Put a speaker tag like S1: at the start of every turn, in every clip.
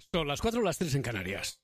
S1: Son las 4 o las 3 en Canarias.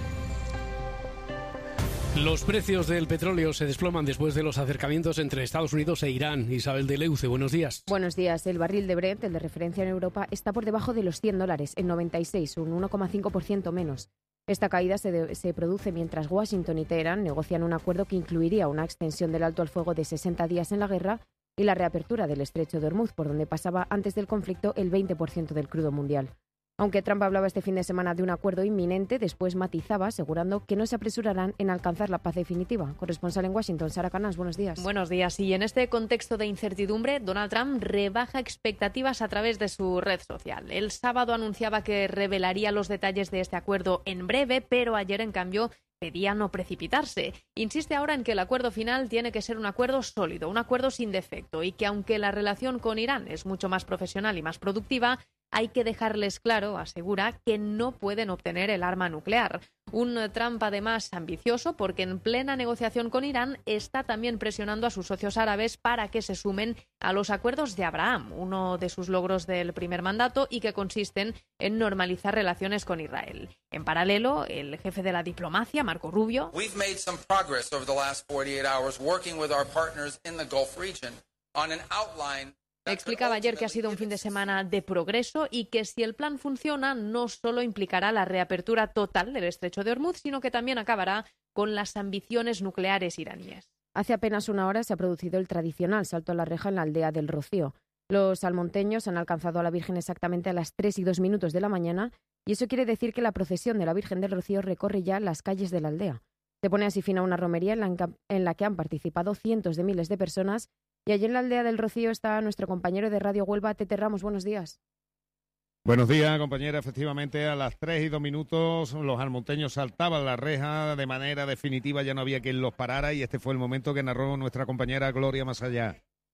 S1: Los precios del petróleo se desploman después de los acercamientos entre Estados Unidos e Irán. Isabel de Leuce, buenos días.
S2: Buenos días. El barril de Brent, el de referencia en Europa, está por debajo de los $100, en 96, un 1,5% menos. Esta caída se produce mientras Washington y Teherán negocian un acuerdo que incluiría una extensión del alto al fuego de 60 días en la guerra y la reapertura del estrecho de Hormuz, por donde pasaba antes del conflicto el 20% del crudo mundial. Aunque Trump hablaba este fin de semana de un acuerdo inminente, después matizaba, asegurando que no se apresurarán en alcanzar la paz definitiva. Corresponsal en Washington, Sara Canals, buenos días.
S3: Buenos días. Y en este contexto de incertidumbre, Donald Trump rebaja expectativas a través de su red social. El sábado anunciaba que revelaría los detalles de este acuerdo en breve, pero ayer, en cambio, pedía no precipitarse. Insiste ahora en que el acuerdo final tiene que ser un acuerdo sólido, un acuerdo sin defecto, y que aunque la relación con Irán es mucho más profesional y más productiva, hay que dejarles claro, asegura, que no pueden obtener el arma nuclear. Un Trump además ambicioso porque en plena negociación con Irán está también presionando a sus socios árabes para que se sumen a los acuerdos de Abraham, uno de sus logros del primer mandato y que consisten en normalizar relaciones con Israel. En paralelo, el jefe de la diplomacia, Marco Rubio,
S4: We've made some progress over the last 48 hours working with our partners in the Gulf region on an outline.
S3: explicaba ayer que ha sido un fin de semana de progreso y que si el plan funciona no solo implicará la reapertura total del estrecho de Hormuz, sino que también acabará con las ambiciones nucleares iraníes.
S2: Hace apenas una hora se ha producido el tradicional salto a la reja en la aldea del Rocío. Los salmonteños han alcanzado a la Virgen exactamente a las 3:02 de la mañana y eso quiere decir que la procesión de la Virgen del Rocío recorre ya las calles de la aldea. Se pone así fin a una romería en la que han participado cientos de miles de personas. Y allí en la aldea del Rocío está nuestro compañero de Radio Huelva, Tete Ramos. Buenos días.
S5: Buenos días, compañera. Efectivamente, a las 3:02 los almonteños saltaban la reja de manera definitiva, ya no había quien los parara y este fue el momento que narró nuestra compañera Gloria Masallá.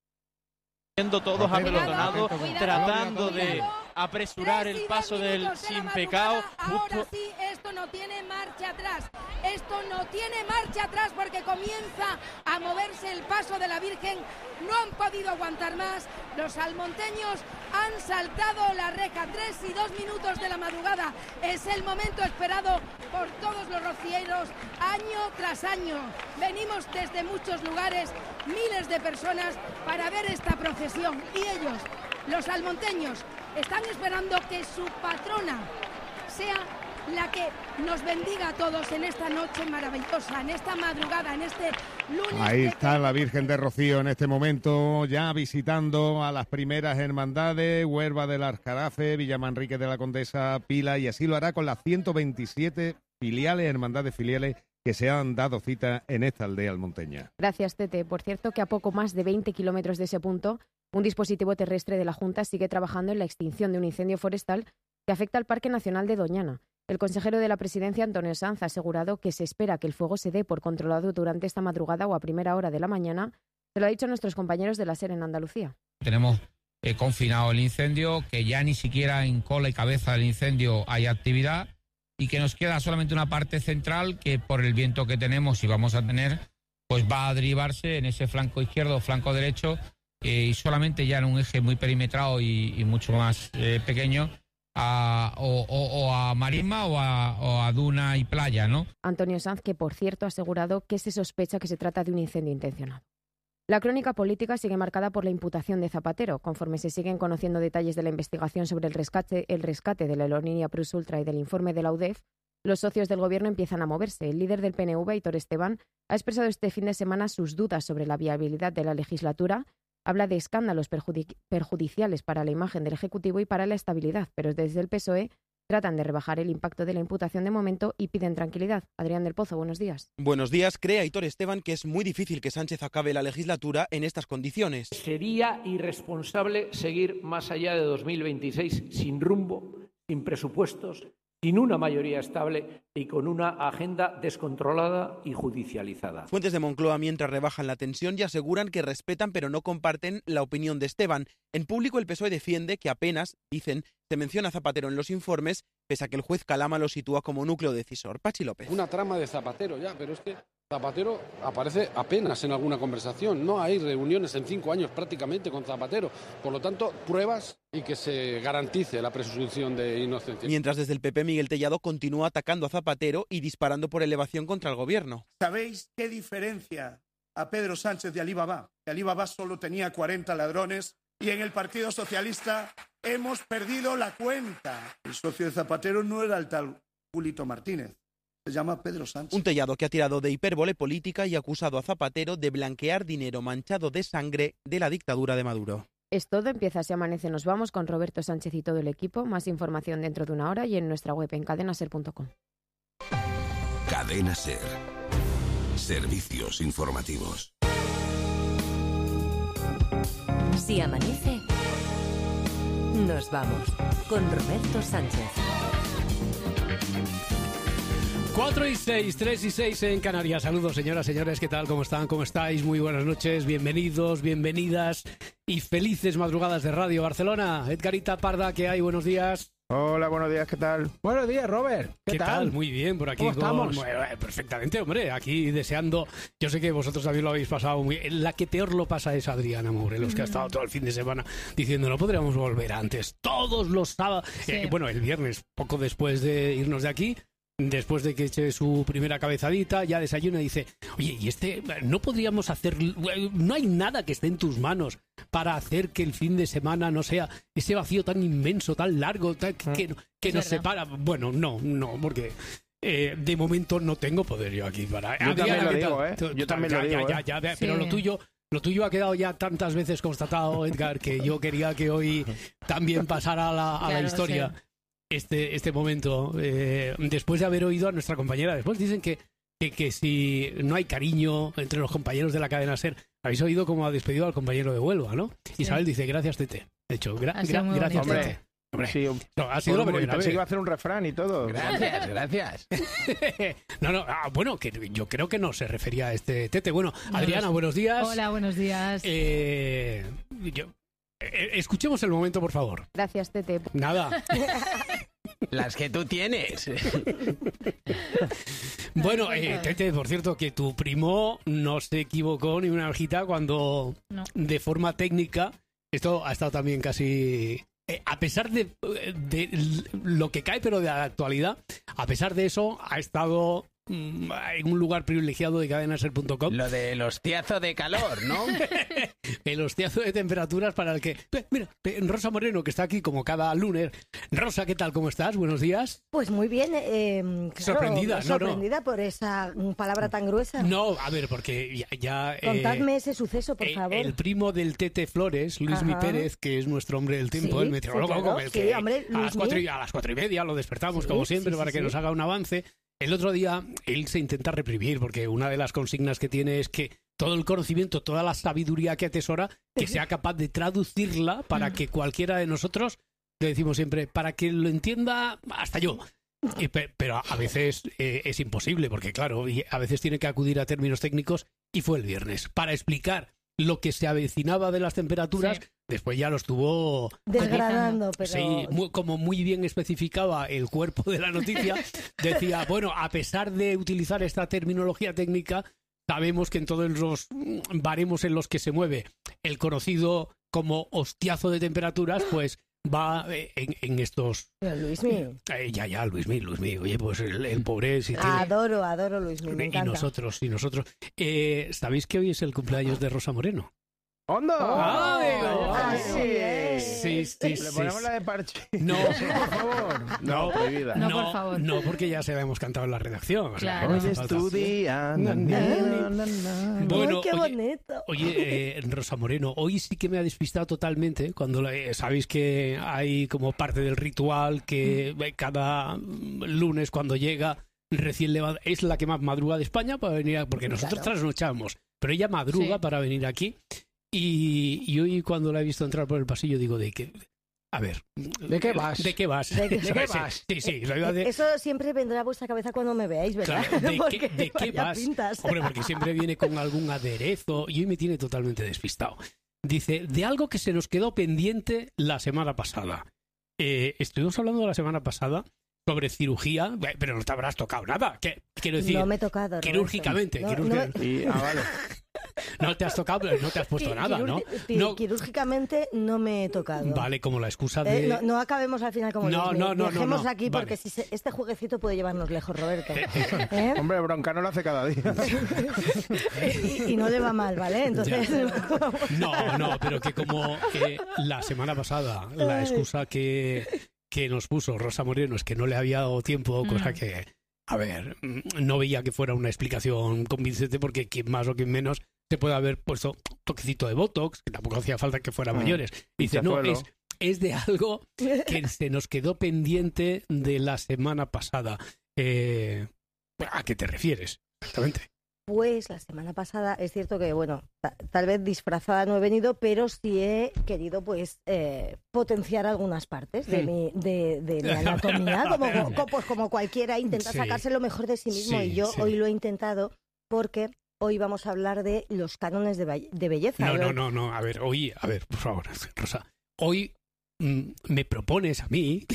S6: Siendo todos apelotonados, tratando de apresurar el paso del sin pecado.
S7: Ahora sí, esto no tiene marcha atrás. Esto no tiene marcha atrás porque comienza a moverse el paso de la Virgen. No han podido aguantar más. Los almonteños han saltado la reja. 3:02 de la madrugada. Es el momento esperado por todos los rocieros año tras año. Venimos desde muchos lugares, miles de personas, para ver esta procesión. Y ellos, los almonteños, están esperando que su patrona sea la que nos bendiga a todos en esta noche maravillosa, en esta madrugada, en este lunes.
S5: Ahí está la Virgen de Rocío en este momento, ya visitando a las primeras hermandades, Huerva del Aljarafe, Villamanrique de la Condesa, Pila, y así lo hará con las 127 hermandades filiales que se han dado cita en esta aldea almonteña.
S2: Gracias, Tete. Por cierto, que a poco más de 20 kilómetros de ese punto, un dispositivo terrestre de la Junta sigue trabajando en la extinción de un incendio forestal que afecta al Parque Nacional de Doñana. El consejero de la Presidencia, Antonio Sanz, ha asegurado que se espera que el fuego se dé por controlado durante esta madrugada o a primera hora de la mañana. Se lo ha dicho a nuestros compañeros de la SER en Andalucía.
S8: Tenemos confinado el incendio, que ya ni siquiera en cola y cabeza del incendio hay actividad y que nos queda solamente una parte central que por el viento que tenemos y vamos a tener, pues va a derivarse en ese flanco izquierdo o flanco derecho y solamente ya en un eje muy perimetrado y mucho más pequeño, a marisma o a duna y playa, ¿no?
S2: Antonio Sanz, que por cierto ha asegurado que se sospecha que se trata de un incendio intencionado. La crónica política sigue marcada por la imputación de Zapatero. Conforme se siguen conociendo detalles de la investigación sobre el rescate de la aerolínea Plus Ultra y del informe de la UDEF, los socios del gobierno empiezan a moverse. El líder del PNV, Aitor Esteban, ha expresado este fin de semana sus dudas sobre la viabilidad de la legislatura. Habla de escándalos perjudiciales para la imagen del Ejecutivo y para la estabilidad, pero desde el PSOE tratan de rebajar el impacto de la imputación de momento y piden tranquilidad. Adrián del Pozo, buenos días.
S9: Buenos días. Cree Aitor Esteban que es muy difícil que Sánchez acabe la legislatura en estas condiciones.
S10: Sería irresponsable seguir más allá de 2026 sin rumbo, sin presupuestos, sin una mayoría estable y con una agenda descontrolada y judicializada.
S9: Fuentes de Moncloa, mientras rebajan la tensión y aseguran que respetan pero no comparten la opinión de Esteban. En público el PSOE defiende que apenas, dicen, Se menciona a Zapatero en los informes, pese a que el juez Calama lo sitúa como núcleo decisor. Pachi López.
S11: Una trama de Zapatero ya, pero es que Zapatero aparece apenas en alguna conversación. No hay reuniones en 5 años prácticamente con Zapatero. Por lo tanto, pruebas y que se garantice la presunción de inocencia.
S9: Mientras desde el PP Miguel Tellado continúa atacando a Zapatero y disparando por elevación contra el gobierno.
S12: ¿Sabéis qué diferencia a Pedro Sánchez de Alibaba? Que Alibaba solo tenía 40 ladrones y en el Partido Socialista hemos perdido la cuenta. El socio de Zapatero no era el tal Julito Martínez. Se llama Pedro Sánchez.
S9: Un Tellado que ha tirado de hipérbole política y acusado a Zapatero de blanquear dinero manchado de sangre de la dictadura de Maduro.
S2: Es todo, empieza Se Amanece, nos vamos con Roberto Sánchez y todo el equipo. Más información dentro de una hora y en nuestra web en cadenaser.com.
S13: Cadena Ser. Servicios informativos.
S14: Si amanece, nos vamos con Roberto Sánchez.
S1: 4 y 6, 3 y 6 en Canarias. Saludos, señoras, señores, ¿qué tal? ¿Cómo están? ¿Cómo estáis? Muy buenas noches, bienvenidos, bienvenidas y felices madrugadas de Radio Barcelona. Edgarita Parda, ¿qué hay? Buenos días.
S15: Hola, buenos días, ¿qué tal? Buenos días, Robert.
S1: ¿Qué tal? Muy bien, por aquí.
S15: ¿Cómo estamos?
S1: Bueno, perfectamente, hombre, aquí deseando. Yo sé que vosotros también lo habéis pasado muy bien. La que peor lo pasa es Adriana Morelos, que ha estado todo el fin de semana diciendo no podríamos volver antes. Todos los sábados.
S16: Sí.
S1: Bueno, el viernes, poco después de irnos de aquí. Después de que eche su primera cabezadita, ya desayuna y dice, oye, ¿y no podríamos hacer, no hay nada que esté en tus manos para hacer que el fin de semana no sea ese vacío tan inmenso, tan largo, que nos separa? Bueno, no, porque de momento no tengo poder yo aquí para...
S15: Yo también lo digo, ¿eh? Yo también lo digo,
S1: Ya,
S15: sí.
S1: Pero lo tuyo ha quedado ya tantas veces constatado, Edgar, que yo quería que hoy también pasara a la historia. Sí. Este momento, después de haber oído a nuestra compañera. Después dicen que si no hay cariño entre los compañeros de la cadena SER, habéis oído cómo ha despedido al compañero de Huelva, ¿no? Sí. Isabel dice, gracias, Tete. De hecho, gracias, Tete.
S15: Hombre, sí,
S1: no, ha sido la primera vez.
S15: Pensé que iba a hacer un refrán y todo. Gracias.
S1: No, bueno, que yo creo que no se refería a este Tete. Bueno, Adriana, buenos días.
S16: Hola, buenos días.
S1: Escuchemos el momento, por favor.
S2: Gracias, Tete.
S1: Nada.
S15: Las que tú tienes.
S1: Bueno, Tete, por cierto, que tu primo no se equivocó ni una hojita cuando, de forma técnica, esto ha estado también casi... a pesar de lo que cae, pero de la actualidad, a pesar de eso, ha estado... en un lugar privilegiado de cadenaser.com.
S15: Lo del hostiazo de calor, ¿no?
S1: El hostiazo de temperaturas para el que... Mira, Rosa Moreno, que está aquí como cada lunes. Rosa, ¿qué tal? ¿Cómo estás? Buenos días.
S17: Pues muy bien. Claro, sorprendida por esa palabra tan gruesa.
S1: No, a ver, porque ya
S17: contadme ese suceso, por favor.
S1: El primo del Tete Flores, Luismi Pérez, que es nuestro hombre del tiempo, el meteorólogo,
S17: hombre,
S1: a las 4:30 lo despertamos, como siempre, para que nos haga un avance. El otro día él se intenta reprimir porque una de las consignas que tiene es que todo el conocimiento, toda la sabiduría que atesora, que sea capaz de traducirla para que cualquiera de nosotros, le decimos siempre, para que lo entienda hasta yo. Pero a veces es imposible porque, claro, a veces tiene que acudir a términos técnicos y fue el viernes para explicar lo que se avecinaba de las temperaturas. Sí. Después ya lo estuvo
S17: desgranando, pero...
S1: Sí, como muy bien especificaba el cuerpo de la noticia, decía, bueno, a pesar de utilizar esta terminología técnica, sabemos que en todos los baremos en los que se mueve el conocido como hostiazo de temperaturas, pues va en estos...
S17: Pero Luismi.
S1: Ya, Luismi. Oye, pues el pobre... Si tiene...
S17: Adoro Luismi, me encanta.
S1: Y nosotros. ¿Sabéis que hoy es el cumpleaños de Rosa Moreno?
S15: ¡Hondo!
S17: Así es.
S1: Sí.
S15: Le ponemos la de parche.
S1: No,
S15: por favor. No, prohibida.
S16: No, por favor.
S1: No, porque ya se la hemos cantado en la redacción.
S16: Claro.
S15: Hoy es tu día.
S1: Bueno,
S17: qué bonito.
S1: Oye, Rosa Moreno, hoy sí que me ha despistado totalmente cuando sabéis que hay como parte del ritual que cada lunes cuando llega recién levanta, es la que más madruga de España para venir, porque nosotros trasnochamos, pero ella madruga para venir aquí. Y hoy cuando la he visto entrar por el pasillo digo, ¿de qué? A ver.
S15: ¿De qué vas?
S1: ¿De qué vas? Sí.
S17: Eso siempre vendrá a vuestra cabeza cuando me veáis, ¿verdad?
S1: Claro, ¿de qué vas?
S17: Pintas.
S1: Hombre, porque siempre viene con algún aderezo y hoy me tiene totalmente despistado. Dice, de algo que se nos quedó pendiente la semana pasada. estuvimos hablando la semana pasada sobre cirugía, pero no te habrás tocado nada. Quiero decir,
S17: no me he tocado,
S1: quirúrgicamente.
S15: Vale.
S1: No te has tocado, pero no te has puesto nada, ¿no?
S17: Quirúrgicamente no me he tocado.
S1: Vale, como la excusa de...
S17: no acabemos al final como dejemos aquí
S1: vale.
S17: porque este jueguecito puede llevarnos lejos, Roberto.
S15: Hombre, bronca no lo hace cada día.
S17: y no le va mal, ¿vale? Entonces...
S1: No, pero que como la semana pasada la excusa que nos puso Rosa Moreno es que no le había dado tiempo, cosa que... A ver, no veía que fuera una explicación convincente porque quien más o quien menos se puede haber puesto un toquecito de Botox, que tampoco hacía falta que fuera mayores. Y dice, no, es de algo que se nos quedó pendiente de la semana pasada. ¿A qué te refieres exactamente?
S17: Pues la semana pasada es cierto que, bueno, tal vez disfrazada no he venido, pero sí he querido pues potenciar algunas partes de mi anatomía, como cualquiera intenta sacarse lo mejor de sí mismo, y yo hoy lo he intentado porque hoy vamos a hablar de los cánones de belleza.
S1: No, a ver, por favor, Rosa, hoy me propones a mí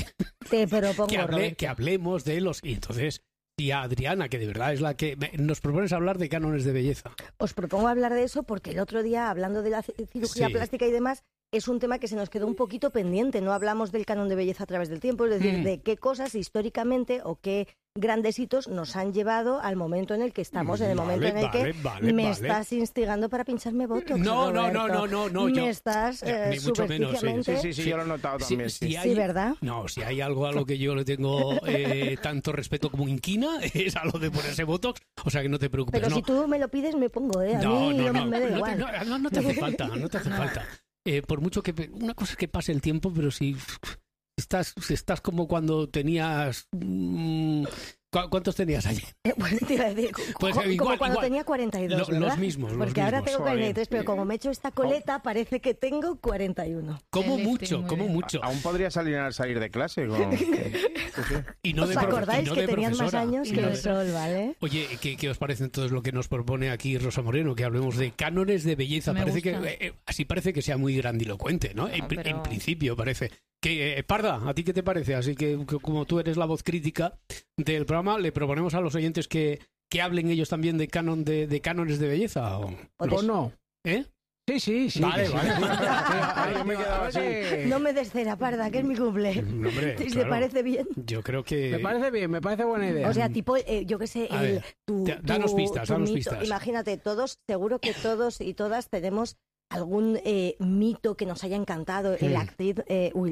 S1: que hablemos de los... Y entonces... Y a Adriana, que de verdad es la que... Nos propones hablar de cánones de belleza.
S17: Os propongo hablar de eso porque el otro día, hablando de la cirugía plástica y demás, es un tema que se nos quedó un poquito pendiente. No hablamos del canon de belleza a través del tiempo, es decir, de qué cosas históricamente o qué grandes hitos nos han llevado al momento en el que estamos, en el momento en el que me estás instigando para pincharme Botox.
S1: No.
S17: Me estás
S1: ni mucho menos.
S15: Sí, yo lo he notado también.
S17: Sí, ¿verdad?
S1: No, si hay algo a lo que yo le tengo tanto respeto como inquina, es a lo de ponerse Botox, o sea que no te preocupes.
S17: Pero si tú me lo pides, me pongo, A mí me da igual.
S1: No te hace falta. Por mucho que... Una cosa es que pase el tiempo, pero si estás como cuando tenías... ¿Cuántos tenías ayer?
S17: Bueno, te iba a decir, como cuando tenía 42, ¿verdad?
S1: Los mismos.
S17: Porque ahora tengo 43, pero como me he hecho esta coleta, parece que tengo 41.
S1: Como mucho.
S15: Aún podría salir de clase.
S1: Y no
S17: ¿Os acordáis que tenían más años que el sol, vale?
S1: Oye, ¿qué os parece entonces lo que nos propone aquí Rosa Moreno? Que hablemos de cánones de belleza. Así parece que sea muy grandilocuente, ¿no? En principio parece... Parda, ¿a ti qué te parece? Así que como tú eres la voz crítica del programa, le proponemos a los oyentes que hablen ellos también de cánones de belleza.
S15: ¿O no?
S1: ¿Eh?
S15: Sí.
S1: Vale.
S15: Yo me he quedado así.
S17: No me des cera, Parda, que es mi cumple.
S1: Hombre,
S17: ¿Te parece bien?
S1: Yo creo que...
S15: Me parece bien, me parece buena idea.
S17: O sea, tipo, yo qué sé...
S1: Danos pistas.
S17: Imagínate, seguro que todos y todas tenemos algún mito que nos haya encantado, el actor,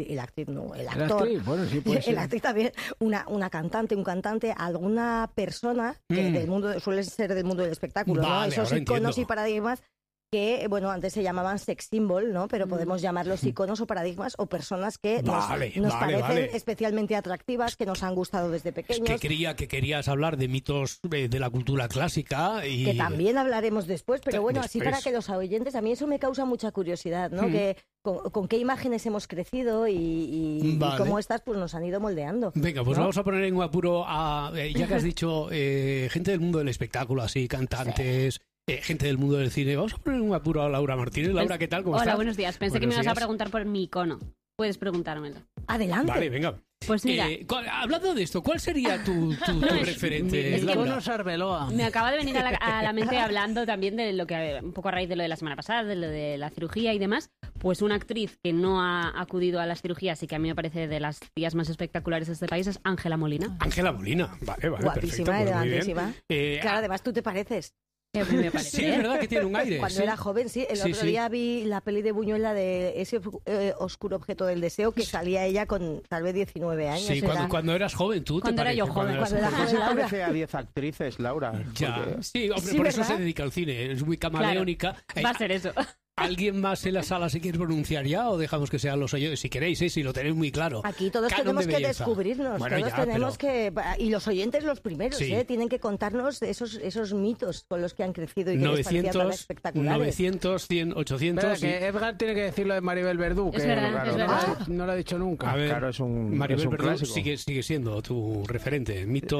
S15: bueno, sí, puede ser.
S17: el actriz también, una cantante, un cantante, alguna persona que del mundo, suele ser del mundo del espectáculo, ¿no? Esos iconos y paradigmas que, bueno, antes se llamaban sex symbol, ¿no? Pero podemos llamarlos iconos o paradigmas o personas que nos parecen especialmente atractivas, que nos han gustado desde pequeños.
S1: Que querías hablar de mitos de la cultura clásica y...
S17: Que también hablaremos después, pero bueno, así para que los oyentes, a mí eso me causa mucha curiosidad, ¿no? Que con qué imágenes hemos crecido y cómo estas pues nos han ido moldeando.
S1: Venga, pues vamos a poner en apuro a, ya que has dicho, gente del mundo del espectáculo, así, cantantes... Sí. Gente del mundo del cine. Vamos a poner un apuro a Laura Martínez. Laura, ¿qué tal? ¿Cómo estás?
S16: Hola, buenos días. Pensé que me ibas a preguntar por mi icono. Puedes preguntármelo.
S17: Adelante.
S1: Vale, venga.
S16: Pues mira,
S1: hablando de esto, ¿cuál sería tu referente?
S15: El icono Sarbeloa.
S16: Me acaba de venir a la mente hablando también de lo que, un poco a raíz de lo de la semana pasada, de lo de la cirugía y demás, pues una actriz que no ha acudido a las cirugías y que a mí me parece de las tías más espectaculares de este país es Ángela Molina.
S1: Ángela Molina, vale,
S17: guapísima,
S1: perfecto,
S17: elegantísima. Claro, además tú te pareces.
S16: Me parece.
S1: Sí, es verdad que tiene un aire.
S17: Cuando era joven, sí. El otro día vi la peli de Buñuel, de ese oscuro objeto del deseo, que salía ella con tal vez 19 años.
S1: Sí, cuando eras joven, tú
S16: cuando
S1: te
S16: era yo joven.
S17: Cuando era joven,
S15: Laura. Parece a 10 actrices, Laura.
S1: Ya. Sí, hombre, por eso se dedica al cine. Es muy camaleónica.
S16: Claro, va a ser eso.
S1: ¿Alguien más en la sala se quiere pronunciar ya o dejamos que sean los oyentes? Si queréis, si lo tenéis muy claro.
S17: Aquí todos tenemos que descubrirnos, tenemos que... Y los oyentes los primeros, tienen que contarnos esos mitos con los que han crecido y que les parecían tan espectaculares.
S1: 900, 100, 800...
S15: Espera, que Edgar tiene que decirlo de Maribel Verdú, que no lo ha dicho nunca.
S1: A ver,
S15: claro, es un
S1: Maribel
S15: Verdú
S1: sigue siendo tu referente, mito...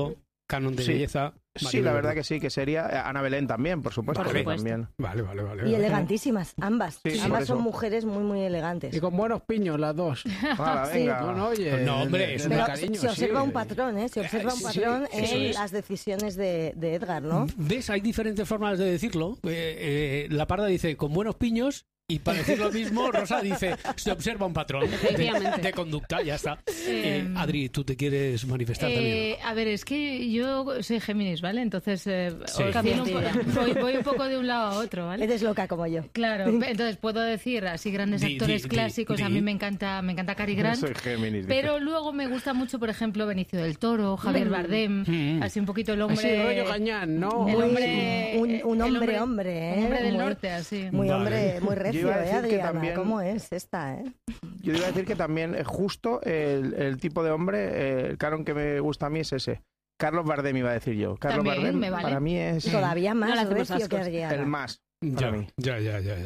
S1: canon de
S15: Sí.
S1: belleza.
S15: Sí,
S1: Maribel
S15: la
S1: Verdú.
S15: verdad que sí, que sería Ana Belén también, por supuesto.
S1: Vale.
S15: También.
S1: Vale.
S17: Y elegantísimas, ambas.
S15: Sí, por
S17: ambas
S15: eso.
S17: son mujeres muy, muy elegantes.
S15: Y con buenos piños las dos. Hala,
S17: Sí.
S15: venga. No, oye,
S1: No, hombre, es
S17: Pero
S1: una
S17: se observa un patrón, ¿eh? Se observa un
S1: Sí,
S17: patrón
S1: eso
S17: en
S1: es.
S17: las decisiones de Edgar, ¿no?
S1: ¿Ves? Hay diferentes formas de decirlo. La Parda dice con buenos piños y para decir lo mismo, Rosa dice se observa un patrón de conducta, ya está. Adri, ¿tú te quieres manifestar también?
S18: A ver, es que yo soy Géminis, ¿vale? Entonces
S1: Sí.
S18: oscilo voy un poco de un lado a otro, ¿vale?
S17: Eres loca como yo.
S18: Claro, entonces puedo decir así grandes actores clásicos. A mí me encanta Cary Grant.
S15: Soy Géminis.
S18: Pero luego me gusta mucho, por ejemplo, Benicio del Toro, Javier Bardem, así un poquito el hombre...
S15: Así rollo Gañán, ¿no?
S18: El
S17: Muy-
S18: hombre...
S17: un hombre, ¿eh?
S18: Un hombre del
S17: Muy-
S18: norte, así.
S17: Muy hombre, muy
S15: Yo
S17: recio,
S15: iba a decir que
S17: Adriana?
S15: también-
S17: ¿Cómo es esta,
S15: Yo iba a decir que también justo el tipo de hombre, el canon que me gusta a mí es ese. Carlos Bardem iba a decir yo. Carlos
S18: También,
S15: Bardem
S18: me vale.
S15: para mí es
S17: Todavía
S16: No le
S17: más
S16: hacemos
S17: recio que
S16: ascos.
S17: Adriana.
S15: el más para mí.
S1: Ya.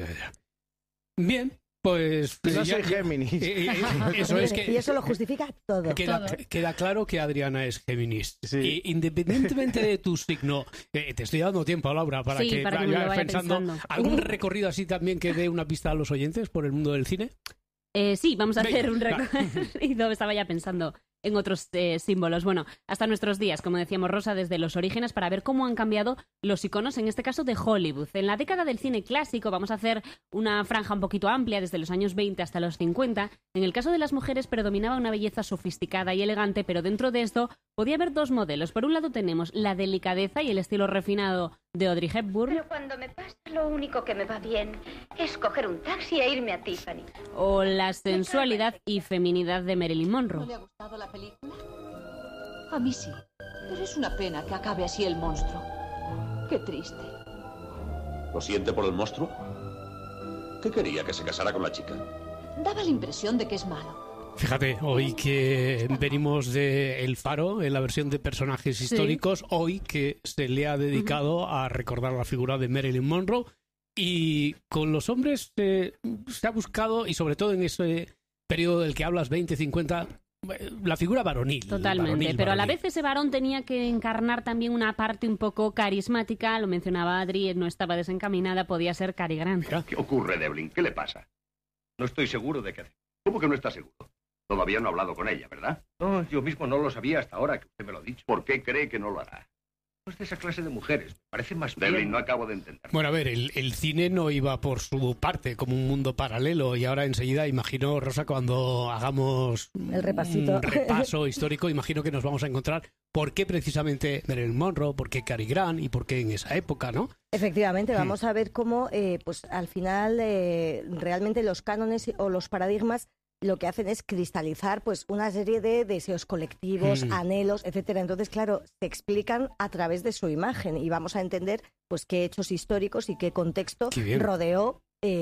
S1: Bien, pues...
S15: No
S1: ya-
S15: soy Géminis.
S1: Eso es que...
S17: Y eso lo justifica todo.
S1: Queda claro que Adriana es Géminis. Y independientemente de tu signo, te estoy dando tiempo, Laura, para
S16: Sí,
S1: que
S16: para que me lo
S1: vayas
S16: vaya pensando.
S1: ¿Algún recorrido así también que dé una pista a los oyentes por el mundo del cine?
S16: Sí, vamos a
S1: Venga,
S16: hacer un recorrido. Estaba ya pensando en otros símbolos. Bueno, hasta nuestros días, como decíamos Rosa, desde los orígenes, para ver cómo han cambiado los iconos, en este caso de Hollywood. En la década del cine clásico vamos a hacer una franja un poquito amplia, desde los años 20 hasta los 50. En el caso de las mujeres predominaba una belleza sofisticada y elegante, pero dentro de esto podía haber dos modelos. Por un lado tenemos la delicadeza y el estilo refinado de Audrey Hepburn,
S19: Pero cuando me pasa, lo único que me va bien es coger un taxi e irme a Tiffany.
S16: o la sensualidad y feminidad de Marilyn Monroe.
S20: ¿No le ha gustado la película? A mí sí, pero es una pena que acabe así el monstruo. Qué triste.
S21: ¿Lo siente por el monstruo? ¿Qué quería? ¿Que se casara con la chica?
S20: Daba la impresión de que es malo.
S1: Fíjate, hoy que venimos de El Faro, en la versión de personajes históricos, hoy que se le ha dedicado a recordar la figura de Marilyn Monroe, y con los hombres se ha buscado, y sobre todo en ese periodo del que hablas, 20, 50, la figura varonil.
S16: Totalmente, pero a la vez ese varón tenía que encarnar también una parte un poco carismática, lo mencionaba Adri, no estaba desencaminada, podía ser Cary Grant.
S22: ¿Qué ocurre, Devlin? ¿Qué le pasa? No estoy seguro de qué hacer. ¿Cómo que no está seguro? Todavía no ha hablado con ella, ¿verdad? No, yo mismo no lo sabía hasta ahora que usted me lo ha dicho. ¿Por qué cree que no lo hará? No es de esa clase de mujeres. Me parece más bien... Devlin, no acabo de entender.
S1: Bueno, a ver, el cine no iba por su parte como un mundo paralelo, y ahora enseguida imagino, Rosa, cuando hagamos
S17: El repasito.
S1: un repaso histórico, imagino que nos vamos a encontrar por qué precisamente Marilyn Monroe, por qué Cary Grant y por qué en esa época, ¿no?
S17: Efectivamente, vamos a ver cómo, pues al final, realmente los cánones o los paradigmas lo que hacen es cristalizar pues una serie de deseos colectivos, anhelos, etcétera. Entonces, claro, se explican a través de su imagen y vamos a entender pues qué hechos históricos y qué contexto rodeó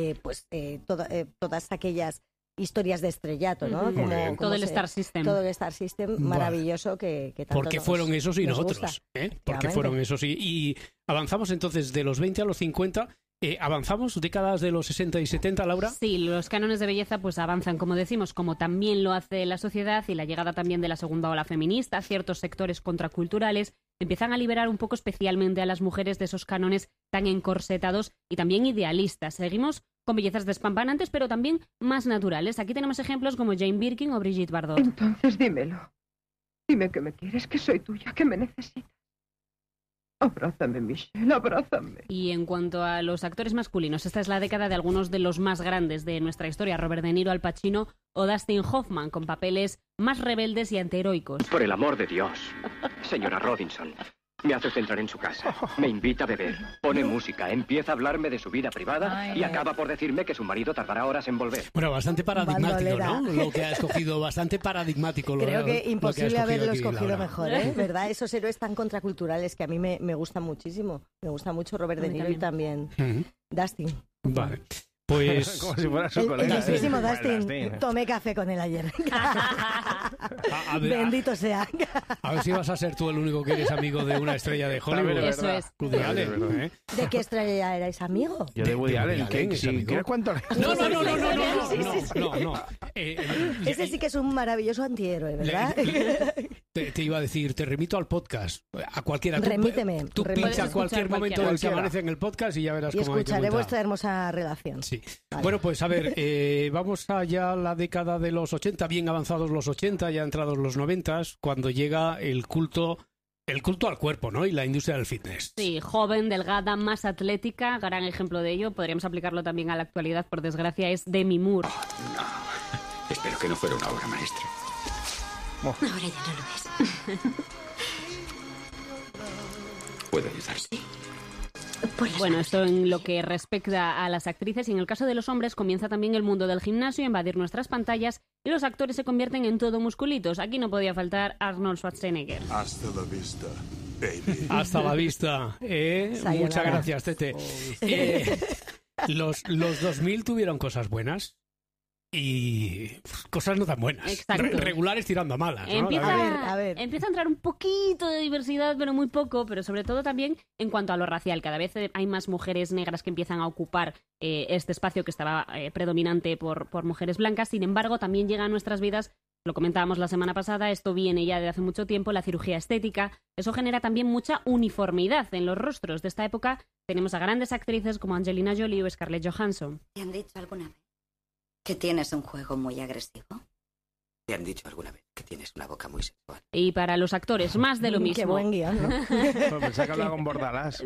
S17: todas aquellas historias de estrellato, ¿no?
S16: Todo el Star System.
S17: Todo el Star System maravilloso que tanto
S1: ¿Por qué fueron esos y no
S17: gusta.
S1: otros? ¿Por qué fueron esos y avanzamos entonces de los 20 a los 50? ¿Avanzamos décadas de los 60 y 70, Laura?
S16: Sí, los cánones de belleza pues avanzan, como decimos, como también lo hace la sociedad, y la llegada también de la segunda ola feminista, ciertos sectores contraculturales empiezan a liberar un poco especialmente a las mujeres de esos cánones tan encorsetados y también idealistas. Seguimos con bellezas despampanantes, pero también más naturales. Aquí tenemos ejemplos como Jane Birkin o Brigitte Bardot.
S23: Entonces dímelo. Dime que me quieres, que soy tuya, que me necesitas. Abrázame, Michelle, abrázame.
S16: Y en cuanto a los actores masculinos, esta es la década de algunos de los más grandes de nuestra historia, Robert De Niro, Al Pacino o Dustin Hoffman, con papeles más rebeldes y antiheroicos.
S24: Por el amor de Dios, señora Robinson, me hace centrar en su casa, me invita a beber, pone música, empieza a hablarme de su vida privada y acaba por decirme que su marido tardará horas en volver.
S1: Bueno, bastante paradigmático, ¿no? Lo que ha escogido, bastante paradigmático.
S17: Creo que imposible haberlo
S1: aquí,
S17: escogido
S1: Laura.
S17: mejor, ¿eh? ¿Verdad? Esos héroes tan contraculturales que a mí me gustan muchísimo. Me gusta mucho Robert De Niro y también Dustin.
S1: Vale. Pues...
S15: Como si fuera su colega.
S17: El mismísimo
S15: Bueno,
S17: Dustin. Tomé café con él ayer.
S1: A ver,
S17: Bendito sea.
S1: A ver si vas a ser tú el único que eres amigo de una estrella de Hollywood.
S16: Eso es.
S1: Woody Allen, ¿eh?
S17: ¿De qué estrella erais amigo?
S15: Yo de Woody Allen.
S1: ¿es amigo?
S15: ¿Quieres cuánto?
S1: No.
S17: Ese sí que es un maravilloso antihéroe, ¿verdad?
S1: Te iba a decir, te remito al podcast. A cualquiera.
S17: Remíteme.
S1: Tú pincha a cualquier momento del que
S15: cualquiera.
S1: amanece en el podcast y ya verás
S17: Y
S1: cómo hay que
S17: escucharé
S1: contar.
S17: vuestra hermosa relación.
S1: Sí.
S17: Vale.
S1: Bueno, pues a ver, vamos allá a la década de los 80, bien avanzados los 80, ya entrados los 90, cuando llega el culto al cuerpo, ¿no? Y la industria del fitness.
S16: Sí, joven, delgada, más atlética, gran ejemplo de ello, podríamos aplicarlo también a la actualidad, por desgracia, es Demi Moore.
S21: Espero que no fuera una obra maestra.
S19: Ahora ya no lo es.
S21: ¿Puedo ayudar?
S16: Bueno, esto en lo que respecta a las actrices, y en el caso de los hombres comienza también el mundo del gimnasio a invadir nuestras pantallas y los actores se convierten en todo musculitos. Aquí no podía faltar Arnold Schwarzenegger.
S3: Hasta la vista, baby.
S1: Hasta la vista. Muchas gracias, Tete. Los 2000 tuvieron cosas buenas y cosas no tan buenas.
S16: Exacto.
S1: Regulares tirando a malas, ¿no?
S16: Empieza a entrar un poquito de diversidad, pero muy poco, pero sobre todo también en cuanto a lo racial. Cada vez hay más mujeres negras que empiezan a ocupar este espacio que estaba predominante por mujeres blancas. Sin embargo, también llega a nuestras vidas, lo comentábamos la semana pasada, esto viene ya de hace mucho tiempo, la cirugía estética. Eso genera también mucha uniformidad en los rostros. De esta época tenemos a grandes actrices como Angelina Jolie o Scarlett Johansson.
S19: ¿Te han dicho alguna vez que tienes un juego muy agresivo?
S4: ¿Te han dicho alguna vez que tienes una boca muy sexual?
S16: Y para los actores, más de lo mismo.
S17: Qué buen guión, ¿no?
S15: Pensaba que hablaba con Bordalás.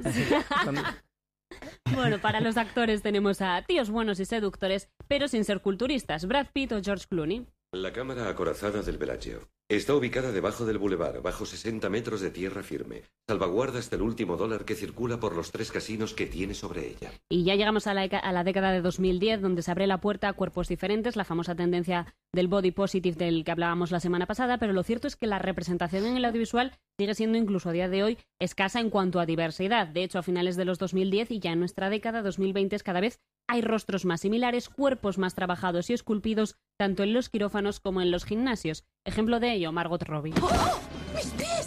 S16: Bueno, para los actores tenemos a tíos buenos y seductores, pero sin ser culturistas, Brad Pitt o George Clooney.
S21: La cámara acorazada del Bellagio está ubicada debajo del bulevar, bajo 60 metros de tierra firme. Salvaguarda hasta el último dólar que circula por los 3 casinos que tiene sobre ella.
S16: Y ya llegamos a la década de 2010, donde se abre la puerta a cuerpos diferentes, la famosa tendencia del body positive del que hablábamos la semana pasada, pero lo cierto es que la representación en el audiovisual sigue siendo incluso a día de hoy escasa en cuanto a diversidad. De hecho, a finales de los 2010 y ya en nuestra década 2020 cada vez hay rostros más similares, cuerpos más trabajados y esculpidos, tanto en los quirófanos como en los gimnasios. Ejemplo de ello, Margot Robbie.
S19: ¡Oh! ¡Mis pies!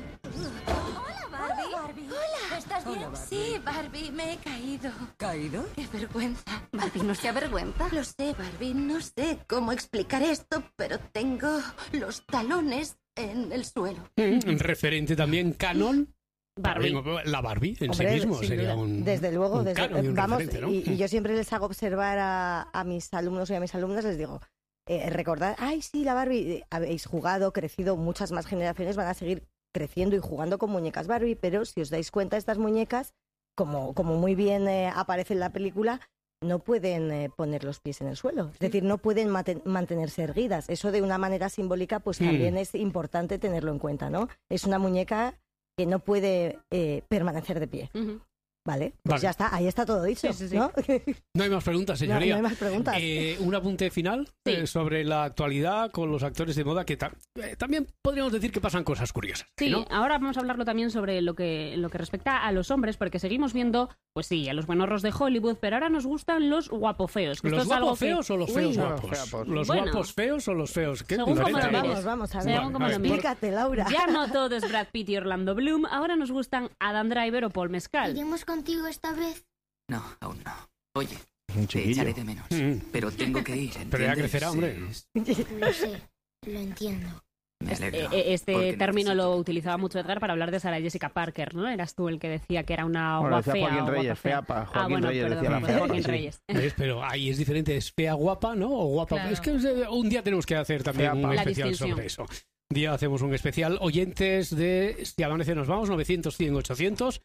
S19: Hola, Barbie. Hola. ¿Estás bien? Sí, Barbie, me he caído.
S4: ¿Caído?
S19: ¡Qué vergüenza! Barbie, ¿no se avergüenza? Lo sé, Barbie, no sé cómo explicar esto, pero tengo los talones en el suelo.
S1: Referente también canon.
S16: Barbie.
S1: La Barbie en
S17: Hombre,
S1: sí mismo
S17: sin
S1: sería
S17: duda.
S1: un
S17: Desde luego,
S1: un canon y un
S17: vamos,
S1: referente, ¿no?
S17: y yo siempre les hago observar a mis alumnos y a mis alumnas, les digo, recordad, ay sí, la Barbie, habéis jugado, crecido, muchas más generaciones van a seguir creciendo y jugando con muñecas Barbie, pero si os dais cuenta, estas muñecas, como muy bien aparece en la película, no pueden poner los pies en el suelo, es decir, no pueden mantenerse erguidas. Eso de una manera simbólica, pues también es importante tenerlo en cuenta, ¿no? Es una muñeca que no puede permanecer de pie. Vale, pues ya está, ahí está todo dicho, ¿no?
S1: No hay más preguntas, señoría.
S17: No hay más preguntas.
S1: Un apunte final sobre la actualidad con los actores de moda, que también podríamos decir que pasan cosas curiosas.
S16: Sí,
S1: ¿no?
S16: ahora vamos a hablarlo también sobre lo que respecta a los hombres, porque seguimos viendo, pues sí, a los buenorros de Hollywood, pero ahora nos gustan los guapofeos.
S1: ¿Los guapos feos o los feos guapos? ¿Los guapos feos o los feos? ¿Qué
S16: según cómo lo mires.
S17: Vamos a ver.
S16: Según cómo lo mires.
S17: Explícate, Laura.
S16: Ya no todo es Brad Pitt y Orlando Bloom, ahora nos gustan Adam Driver o Paul Mescal.
S19: ¿Iremos contigo esta vez?
S4: No, aún no. Oye,
S15: Un
S4: te
S15: chiquillo.
S4: echaré de menos. Pero tengo que ir, ¿entiendes?
S1: Pero ya crecerá, hombre.
S19: Lo sé, lo entiendo.
S4: Me alegro.
S16: Este
S4: porque
S16: término lo utilizaba mucho Edgar para hablar de Sarah Jessica Parker, ¿no? Eras tú el que decía que era una
S15: Bueno,
S16: guapa
S15: decía
S16: fea.
S15: Joaquín
S16: o
S15: Reyes,
S16: guapa fea.
S15: fea Joaquín Reyes
S16: perdón,
S15: decía la fea.
S16: Joaquín
S15: Sí.
S16: Reyes.
S1: ¿Ves? Pero ahí es diferente, es fea guapa, ¿no? O guapa.
S18: Claro.
S1: Es que un día tenemos que hacer también
S15: Fea
S1: un
S15: pa.
S16: La
S1: especial
S16: distinción.
S1: sobre eso. Un día hacemos un especial. Oyentes de Si Amanece Nos Vamos, 900, 100, 800.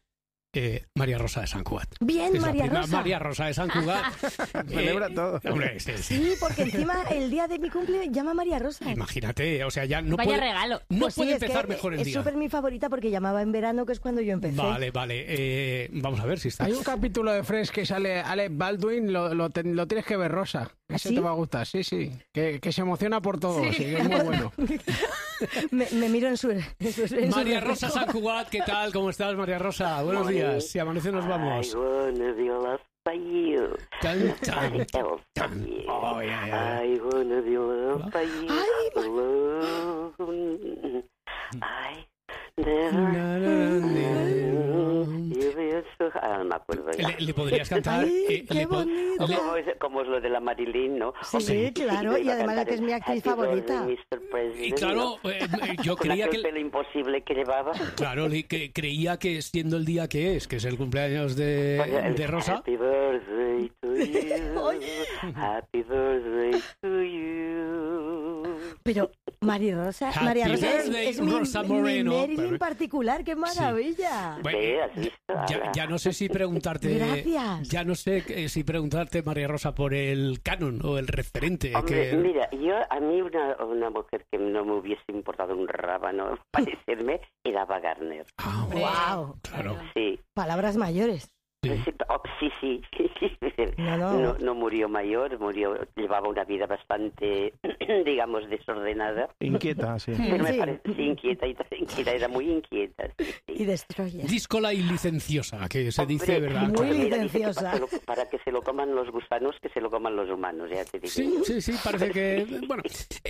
S1: María Rosa de Sant Cugat.
S17: Bien,
S1: Es la
S17: María
S1: prima
S17: Rosa.
S1: María Rosa de Sant Cugat.
S15: Celebra todo.
S1: Hombre, sí.
S17: Sí, porque encima el día de mi cumple llama María Rosa.
S1: Imagínate, o sea, ya no
S16: Vaya
S1: puede,
S16: regalo.
S1: no
S17: Pues sí,
S1: puede
S17: es que
S1: empezar mejor el
S17: es
S1: día.
S17: súper mi favorita porque llamaba en verano, que es cuando yo empecé.
S1: Vale. Vamos a ver si está.
S15: Hay un capítulo de Friends que sale Alec Baldwin, lo tienes que ver, Rosa. Ese
S17: ¿Sí?
S15: te va a gustar, sí. Que se emociona por todo, sí, que es muy bueno.
S17: me miro en su
S1: María
S17: reflejo.
S1: Rosa Sant Cugat, ¿qué tal? ¿Cómo estás, María Rosa? Buenos días. Si Amanece Nos Vamos.
S6: Ay, buenos días.
S5: for you.
S1: Tan,
S5: Nobody else for you. I wanna be loved by you alone. I no me acuerdo ya.
S1: ¿Le podrías cantar?
S17: ¡Qué bonito!
S5: Como es lo de la Marilyn, ¿no?
S17: Sí, claro, y además la que es mi actriz favorita.
S1: Y claro, yo creía que...
S5: el pelo imposible que llevaba.
S1: Claro, que creía que siendo el día que es el cumpleaños de Rosa...
S5: Happy birthday to you. Happy birthday to you.
S17: Pero María Rosa es mi Marilyn particular, qué maravilla.
S1: Bueno, ya no sé si preguntarte.
S17: Gracias.
S1: Ya no sé si preguntarte, María Rosa, por el canon o el referente.
S5: Hombre, mira, a mí una mujer que no me hubiese importado un rábano parecerme era Ava Gardner.
S17: Wow.
S1: Claro.
S5: Sí.
S17: Palabras mayores.
S5: Sí. No murió mayor, llevaba una vida bastante, digamos, desordenada.
S15: Inquieta, sí.
S5: Pero me parece, inquieta, era muy inquieta. Sí.
S17: Y destroyer.
S1: Díscola y licenciosa, que se dice, ¿verdad?
S17: Muy licenciosa.
S5: Para que se lo coman los gusanos, que se lo coman los humanos, ya te digo.
S1: Sí, parece que... Bueno,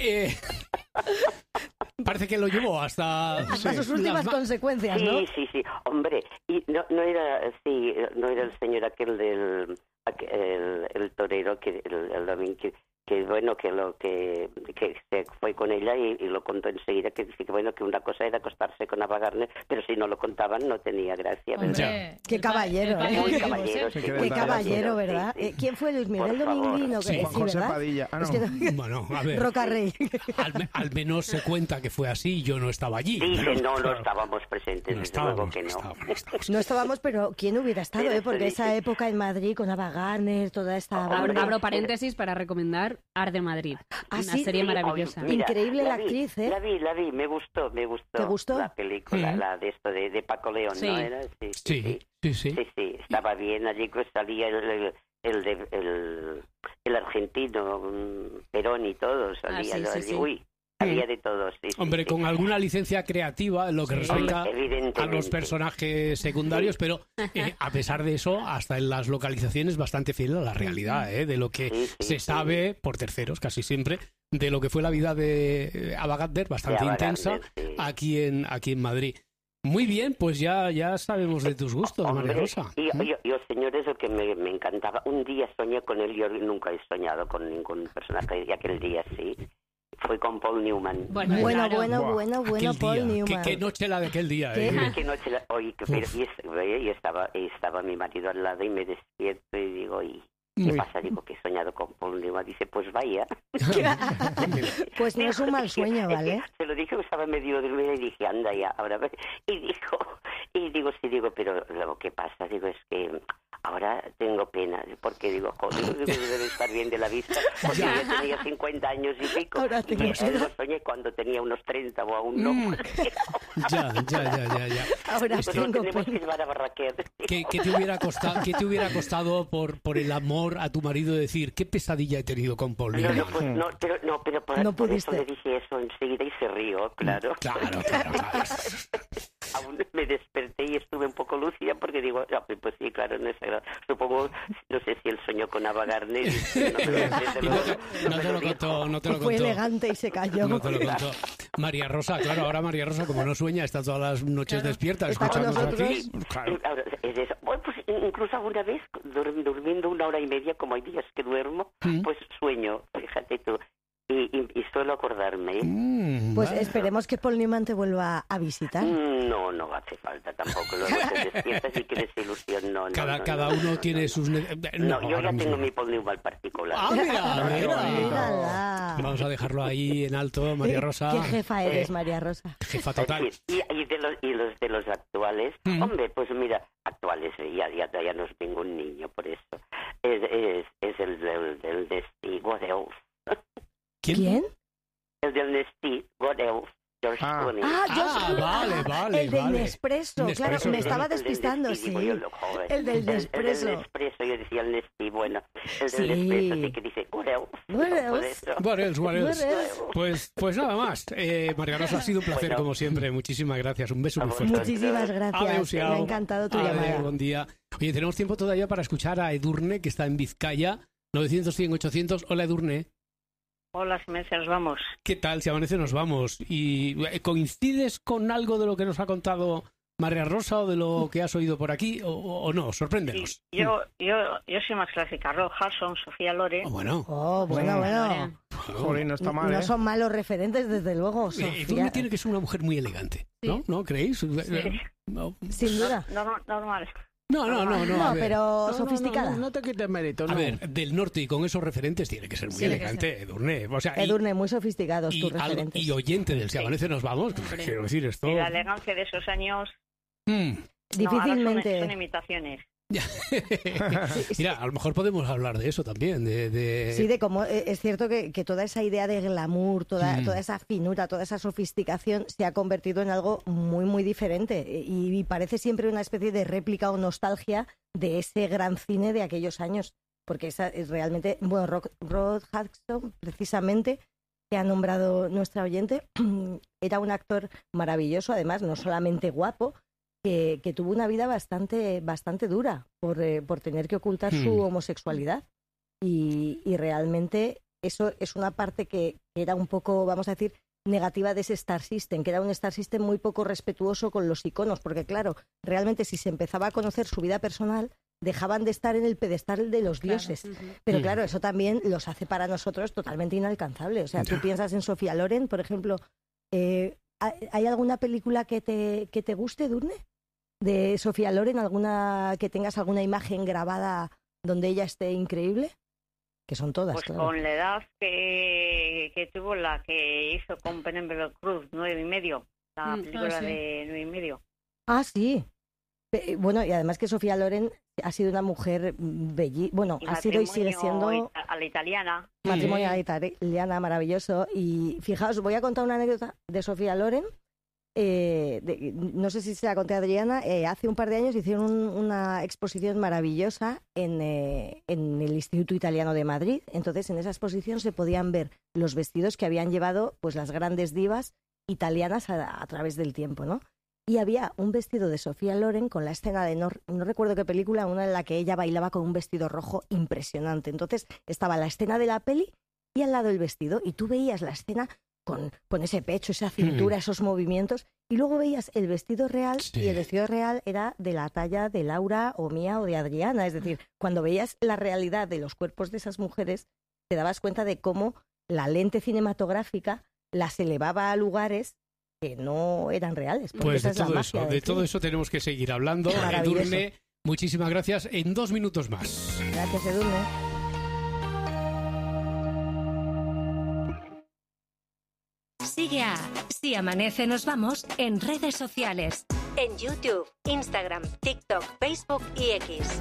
S1: parece que lo llevó hasta
S17: sus últimas consecuencias, ¿no?
S5: Sí. Hombre, y no era el señor aquel el torero que el domingo que se fue con ella y lo contó enseguida, que dice que bueno, que una cosa era acostarse con Ava Gardner, pero si no lo contaban no tenía gracia, ¿verdad?
S17: Qué caballero,
S5: Muy caballero, sí.
S17: Qué caballero, ¿verdad?
S5: Sí.
S17: ¿Quién fue Luis Miguel Dominguino?
S1: Sí,
S15: José Padilla.
S17: Es que
S1: bueno, a ver.
S17: Roca Rey.
S1: Al menos se cuenta que fue así, yo no estaba allí.
S5: Dice, no estábamos presentes, desde luego que no.
S17: No estábamos, pero ¿quién hubiera estado? Porque esa época en Madrid con Ava Gardner, toda esta...
S16: Abro paréntesis para recomendar Arde Madrid. Una serie maravillosa.
S5: Mira,
S17: increíble la actriz, ¿eh?
S5: La vi, me gustó.
S17: ¿Te gustó?
S5: La película, la de esto de Paco León,
S16: sí.
S5: ¿no era? Sí, estaba bien, allí pues salía el argentino, Perón y todo, salía allí. Uy, había de todos.
S1: Hombre, con alguna licencia creativa en lo que respecta a los personajes secundarios, pero a pesar de eso, hasta en las localizaciones bastante fiel a la realidad, de lo que se sabe por terceros, casi siempre, de lo que fue la vida de Ava Gardner, bastante intensa, aquí en Madrid. Muy bien, pues ya sabemos de tus gustos, María Rosa.
S5: Yo, señores, lo que me encantaba, un día soñé con él, yo nunca he soñado con ningún personaje, y aquel día sí. Fue con Paul Newman.
S17: Bueno, Paul Newman.
S1: ¿Qué noche la de aquel día?
S5: ¿Qué noche la? Oye, y estaba mi marido al lado y me despierto y digo, ¿qué pasa? Digo, que he soñado con Paul Newman. Dice, pues vaya.
S17: Pues no es un mal sueño, ¿vale?
S5: Se lo dije que estaba medio dormida y dije, anda ya, ahora ve. Y digo, pero lo que pasa, digo, es que ahora tengo pena, porque digo, joder, debe estar bien de la vista, porque yo tenía 50 años y pico,
S17: ahora tengo
S5: y lo soñé cuando tenía unos 30 o aún no.
S1: Ya.
S17: Ahora tengo
S5: tenemos que llevar a Barraquer.
S1: ¿Qué te hubiera costado por el amor a tu marido decir, qué pesadilla he tenido con Paul Newman?
S5: Pero por eso le dije eso enseguida y se rió, claro.
S1: Claro.
S5: Aún me desperté y estuve un poco lúcida porque digo, pues sí, claro, supongo, no sé si él soñó con Ava Gardner.
S1: No te lo contó.
S17: Fue elegante y se cayó.
S1: No te lo contó. María Rosa, claro, ahora María Rosa, como no sueña, está todas las noches despierta, escuchándonos aquí. Claro.
S5: Pues incluso alguna vez, durmiendo 1 hora y media, como hay días que duermo, pues sueño, fíjate tú. Y suelo acordarme.
S17: Pues esperemos que Paul Newman te vuelva a visitar.
S5: No hace falta tampoco. Luego te despiertas y crees ilusión.
S1: Cada uno tiene sus...
S5: yo ya tengo mi Paul Newman particular.
S17: Mira.
S1: Vamos a dejarlo ahí en alto, María Rosa.
S17: ¿Qué jefa eres, María Rosa?
S1: Jefa total.
S5: Y los de los actuales, hombre, pues mira, actuales, ya no es ningún niño, por eso. Es el del Nesty, God Elf.
S1: ¿Quién?
S5: El del Nesty, God Elf. George Clooney.
S17: George Clooney.
S1: Vale.
S17: El del Nespresso, claro, me estaba despistando, sí. El del Nespresso.
S5: El del Nespresso, yo decía el Nespresso, bueno. El del Nespresso, sí, que dice,
S1: What else. Pues nada más. María Rosa, ha sido un placer como siempre. Muchísimas gracias. Un beso muy fuerte.
S17: Muchísimas gracias. Me ha encantado tu llamada.
S1: Buen día. Oye, tenemos tiempo todavía para escuchar a Edurne, que está en Vizcaya. 900-100-800. Hola, Edurne.
S6: Hola, si amanece nos vamos.
S1: ¿Qué tal? Si amanece nos vamos. ¿Y coincides con algo de lo que nos ha contado María Rosa o de lo que has oído por aquí o no? Sorpréndenos.
S6: Yo soy más clásica. Rob Hudson, Sofía Loren.
S1: Bueno.
S17: Bueno.
S15: Joder, no está mal,
S17: No son malos referentes, desde luego.
S1: Edurne tiene que ser una mujer muy elegante, ¿no?
S6: Sí.
S1: ¿No creéis?
S6: Sí.
S1: No.
S17: Sin duda.
S6: Normal.
S1: No,
S17: pero sofisticada.
S15: No te quites mérito,
S1: A ver, del norte y con esos referentes tiene que ser muy elegante, Edurne. O sea,
S17: Edurne, muy sofisticados tus referentes.
S1: Y oyente del Si Amanece Nos Vamos, quiero decir esto.
S6: Y la elegancia de esos años...
S17: Difícilmente.
S6: Son imitaciones.
S1: Mira, a lo mejor podemos hablar de eso también.
S17: Sí, de cómo es cierto que toda esa idea de glamour, toda esa finura, toda esa sofisticación se ha convertido en algo muy, muy diferente y parece siempre una especie de réplica o nostalgia de ese gran cine de aquellos años. Porque esa es realmente... Bueno, Rod Hudson, precisamente, que ha nombrado nuestra oyente, era un actor maravilloso, además, no solamente guapo, que tuvo una vida bastante dura por tener que ocultar su homosexualidad. Y realmente eso es una parte que era un poco, vamos a decir, negativa de ese Star System, que era un Star System muy poco respetuoso con los iconos, porque claro, realmente si se empezaba a conocer su vida personal, dejaban de estar en el pedestal de los dioses. Pero claro, eso también los hace para nosotros totalmente inalcanzables. O sea, tú piensas en Sofía Loren, por ejemplo, ¿hay alguna película que te guste, Edurne? De Sofía Loren, alguna que tengas alguna imagen grabada donde ella esté increíble, que son todas.
S6: Pues
S17: claro.
S6: con la edad que tuvo la que hizo con Penélope Cruz, 9,5, la película de 9,5.
S17: Ah, sí. Bueno, y además que Sofía Loren ha sido una mujer bellísima, bueno, ha sido y sigue siendo
S6: a la italiana.
S17: Matrimonio a la italiana, maravilloso. Y fijaos, voy a contar una anécdota de Sofía Loren. No sé si se la conté a Adriana, hace un par de años hicieron una exposición maravillosa en el Instituto Italiano de Madrid. Entonces en esa exposición se podían ver los vestidos que habían llevado pues las grandes divas italianas a través del tiempo, ¿no? Y había un vestido de Sofía Loren con la escena de no recuerdo qué película, una en la que ella bailaba con un vestido rojo impresionante. Entonces estaba la escena de la peli y al lado el vestido, y tú veías la escena con ese pecho, esa cintura, esos movimientos, y luego veías el vestido real, y el vestido real era de la talla de Laura o mía o de Adriana. Es decir, cuando veías la realidad de los cuerpos de esas mujeres, te dabas cuenta de cómo la lente cinematográfica las elevaba a lugares que no eran reales.
S1: Pues de todo eso tenemos que seguir hablando. Edurne, muchísimas gracias. En 2 minutos más.
S17: Gracias, Edurne.
S14: Sigue a Si Amanece Nos Vamos en redes sociales. En YouTube, Instagram, TikTok, Facebook y X.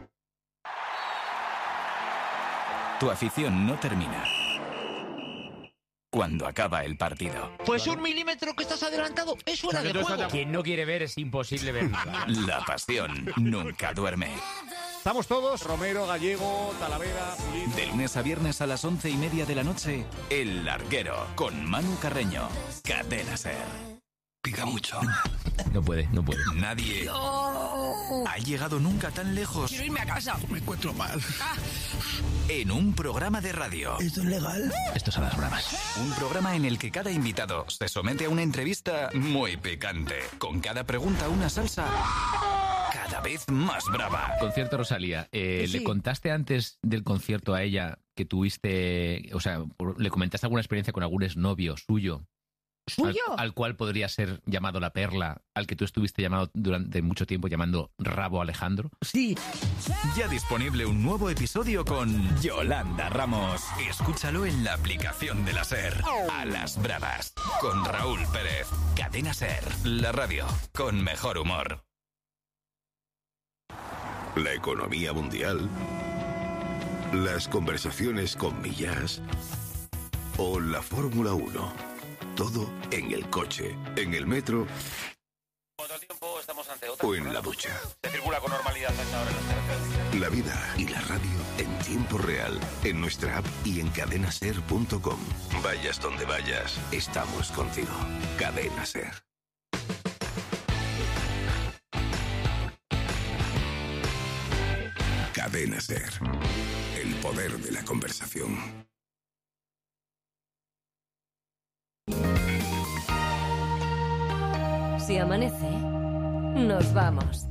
S7: Tu afición no termina cuando acaba el partido.
S8: Pues 1 milímetro que estás adelantado es fuera de juego.
S10: Quien no quiere ver es imposible ver nada.
S7: La pasión nunca duerme.
S25: Estamos todos, Romero, Gallego, Talavera, Pulido.
S7: De lunes a viernes a las 11:30 de la noche, El Larguero, con Manu Carreño. Cadena SER. Pica mucho.
S10: No puede.
S7: Nadie ha llegado nunca tan lejos.
S8: Quiero irme a casa.
S7: Me encuentro mal. En un programa de radio.
S8: ¿Esto es legal?
S10: Esto es a las bravas.
S7: Un programa en el que cada invitado se somete a una entrevista muy picante. Con cada pregunta una salsa cada vez más brava.
S10: Concierto Rosalía. ¿Le contaste antes del concierto a ella que tuviste, o sea, le comentaste alguna experiencia con algún exnovio suyo?
S8: ¿Suyo?
S10: Al cual podría ser llamado La Perla, al que tú estuviste llamado durante mucho tiempo llamando Rabo Alejandro.
S8: Sí.
S7: Ya disponible un nuevo episodio con Yolanda Ramos. Escúchalo en la aplicación de la SER. A las bravas. Con Raúl Pérez. Cadena SER. La radio con mejor humor.
S3: La economía mundial. Las conversaciones con Millás. O la Fórmula 1. todo en el coche, en el metro
S2: ¿Cuánto tiempo estamos ante otra?
S3: o en la ducha.
S2: Se circula con normalidad a esta hora en las carreteras.
S3: La vida y la radio en tiempo real, en nuestra app y en cadenaser.com. Vayas donde vayas, estamos contigo. Cadena Ser. Cadena Ser. El poder de la conversación.
S14: Si amanece, nos vamos.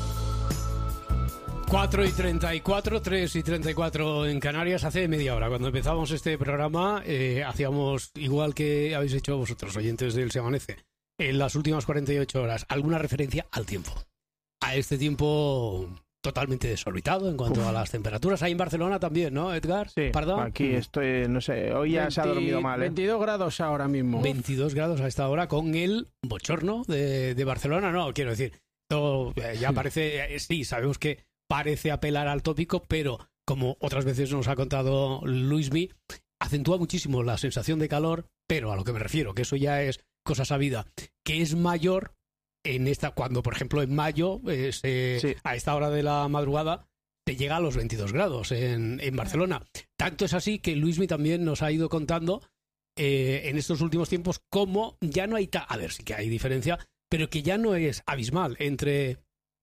S1: 4:34, 3:34 en Canarias. Hace media hora, cuando empezamos este programa, hacíamos, igual que habéis hecho vosotros, oyentes del Se Amanece, en las últimas 48 horas, alguna referencia al tiempo. A este tiempo totalmente desorbitado en cuanto a las temperaturas. Ahí en Barcelona también, ¿no, Edgar?
S15: Sí,
S1: ¿Perdón?
S15: aquí estoy, no sé, hoy ya se ha dormido mal.
S9: 22 grados ahora mismo.
S1: 22 grados a esta hora con el bochorno de Barcelona. No, quiero decir, todo ya parece, sí, sabemos que parece apelar al tópico, pero como otras veces nos ha contado Luismi, acentúa muchísimo la sensación de calor, pero a lo que me refiero, que eso ya es cosa sabida, que es mayor en esta, cuando por ejemplo en mayo, a esta hora de la madrugada, se llega a los 22 grados en Barcelona. Tanto es así que Luismi también nos ha ido contando en estos últimos tiempos cómo ya no hay, a ver, sí que hay diferencia, pero que ya no es abismal entre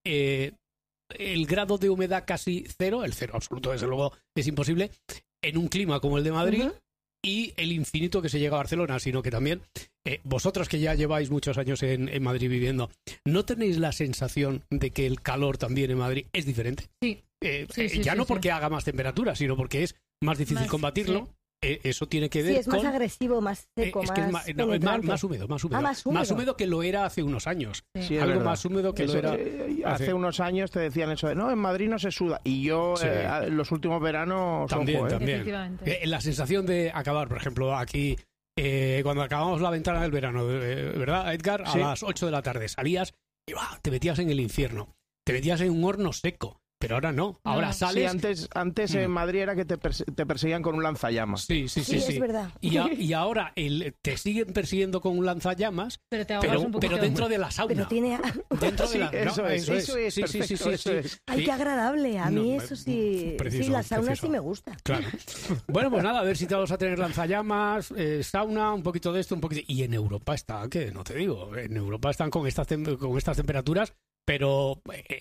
S1: el grado de humedad casi cero, el cero absoluto desde luego es imposible, en un clima como el de Madrid, y el infinito que se llega a Barcelona, sino que también vosotros que ya lleváis muchos años en Madrid viviendo, ¿no tenéis la sensación de que el calor también en Madrid es diferente?
S18: Sí.
S1: Ya no porque haga más temperatura, sino porque es más difícil combatirlo.
S17: Sí.
S1: Eso tiene que ver
S17: es más agresivo, más seco,
S1: es que
S17: más
S1: es más húmedo, más húmedo. Más húmedo que lo era hace unos años.
S15: Sí,
S1: algo más húmedo que
S15: eso,
S1: lo era
S15: hace unos años te decían eso de, no, en Madrid no se suda. Y yo, los últimos veranos...
S1: También.
S18: Efectivamente.
S1: La sensación de acabar, por ejemplo, aquí, cuando acabamos la ventana del verano, ¿verdad, Edgar? A las 8 de la tarde salías y te metías en el infierno. Te metías en un horno seco. Pero ahora no, ahora sales...
S15: Sí, antes en Madrid era que te perseguían con un lanzallamas.
S1: Sí.
S17: Es verdad.
S1: Y ahora te siguen persiguiendo con un lanzallamas, pero dentro de la sauna.
S17: Pero tiene...
S1: Dentro de la...
S15: Eso es.
S1: Sí.
S17: Ay, qué agradable. A mí eso sí...
S1: Precioso,
S17: sí, la sauna
S1: precioso.
S17: sí me gusta.
S1: Claro. Bueno, pues nada, a ver si te vamos a tener lanzallamas, sauna, un poquito de esto, un poquito... Y en Europa está, que no te digo, en Europa están con estas temperaturas, pero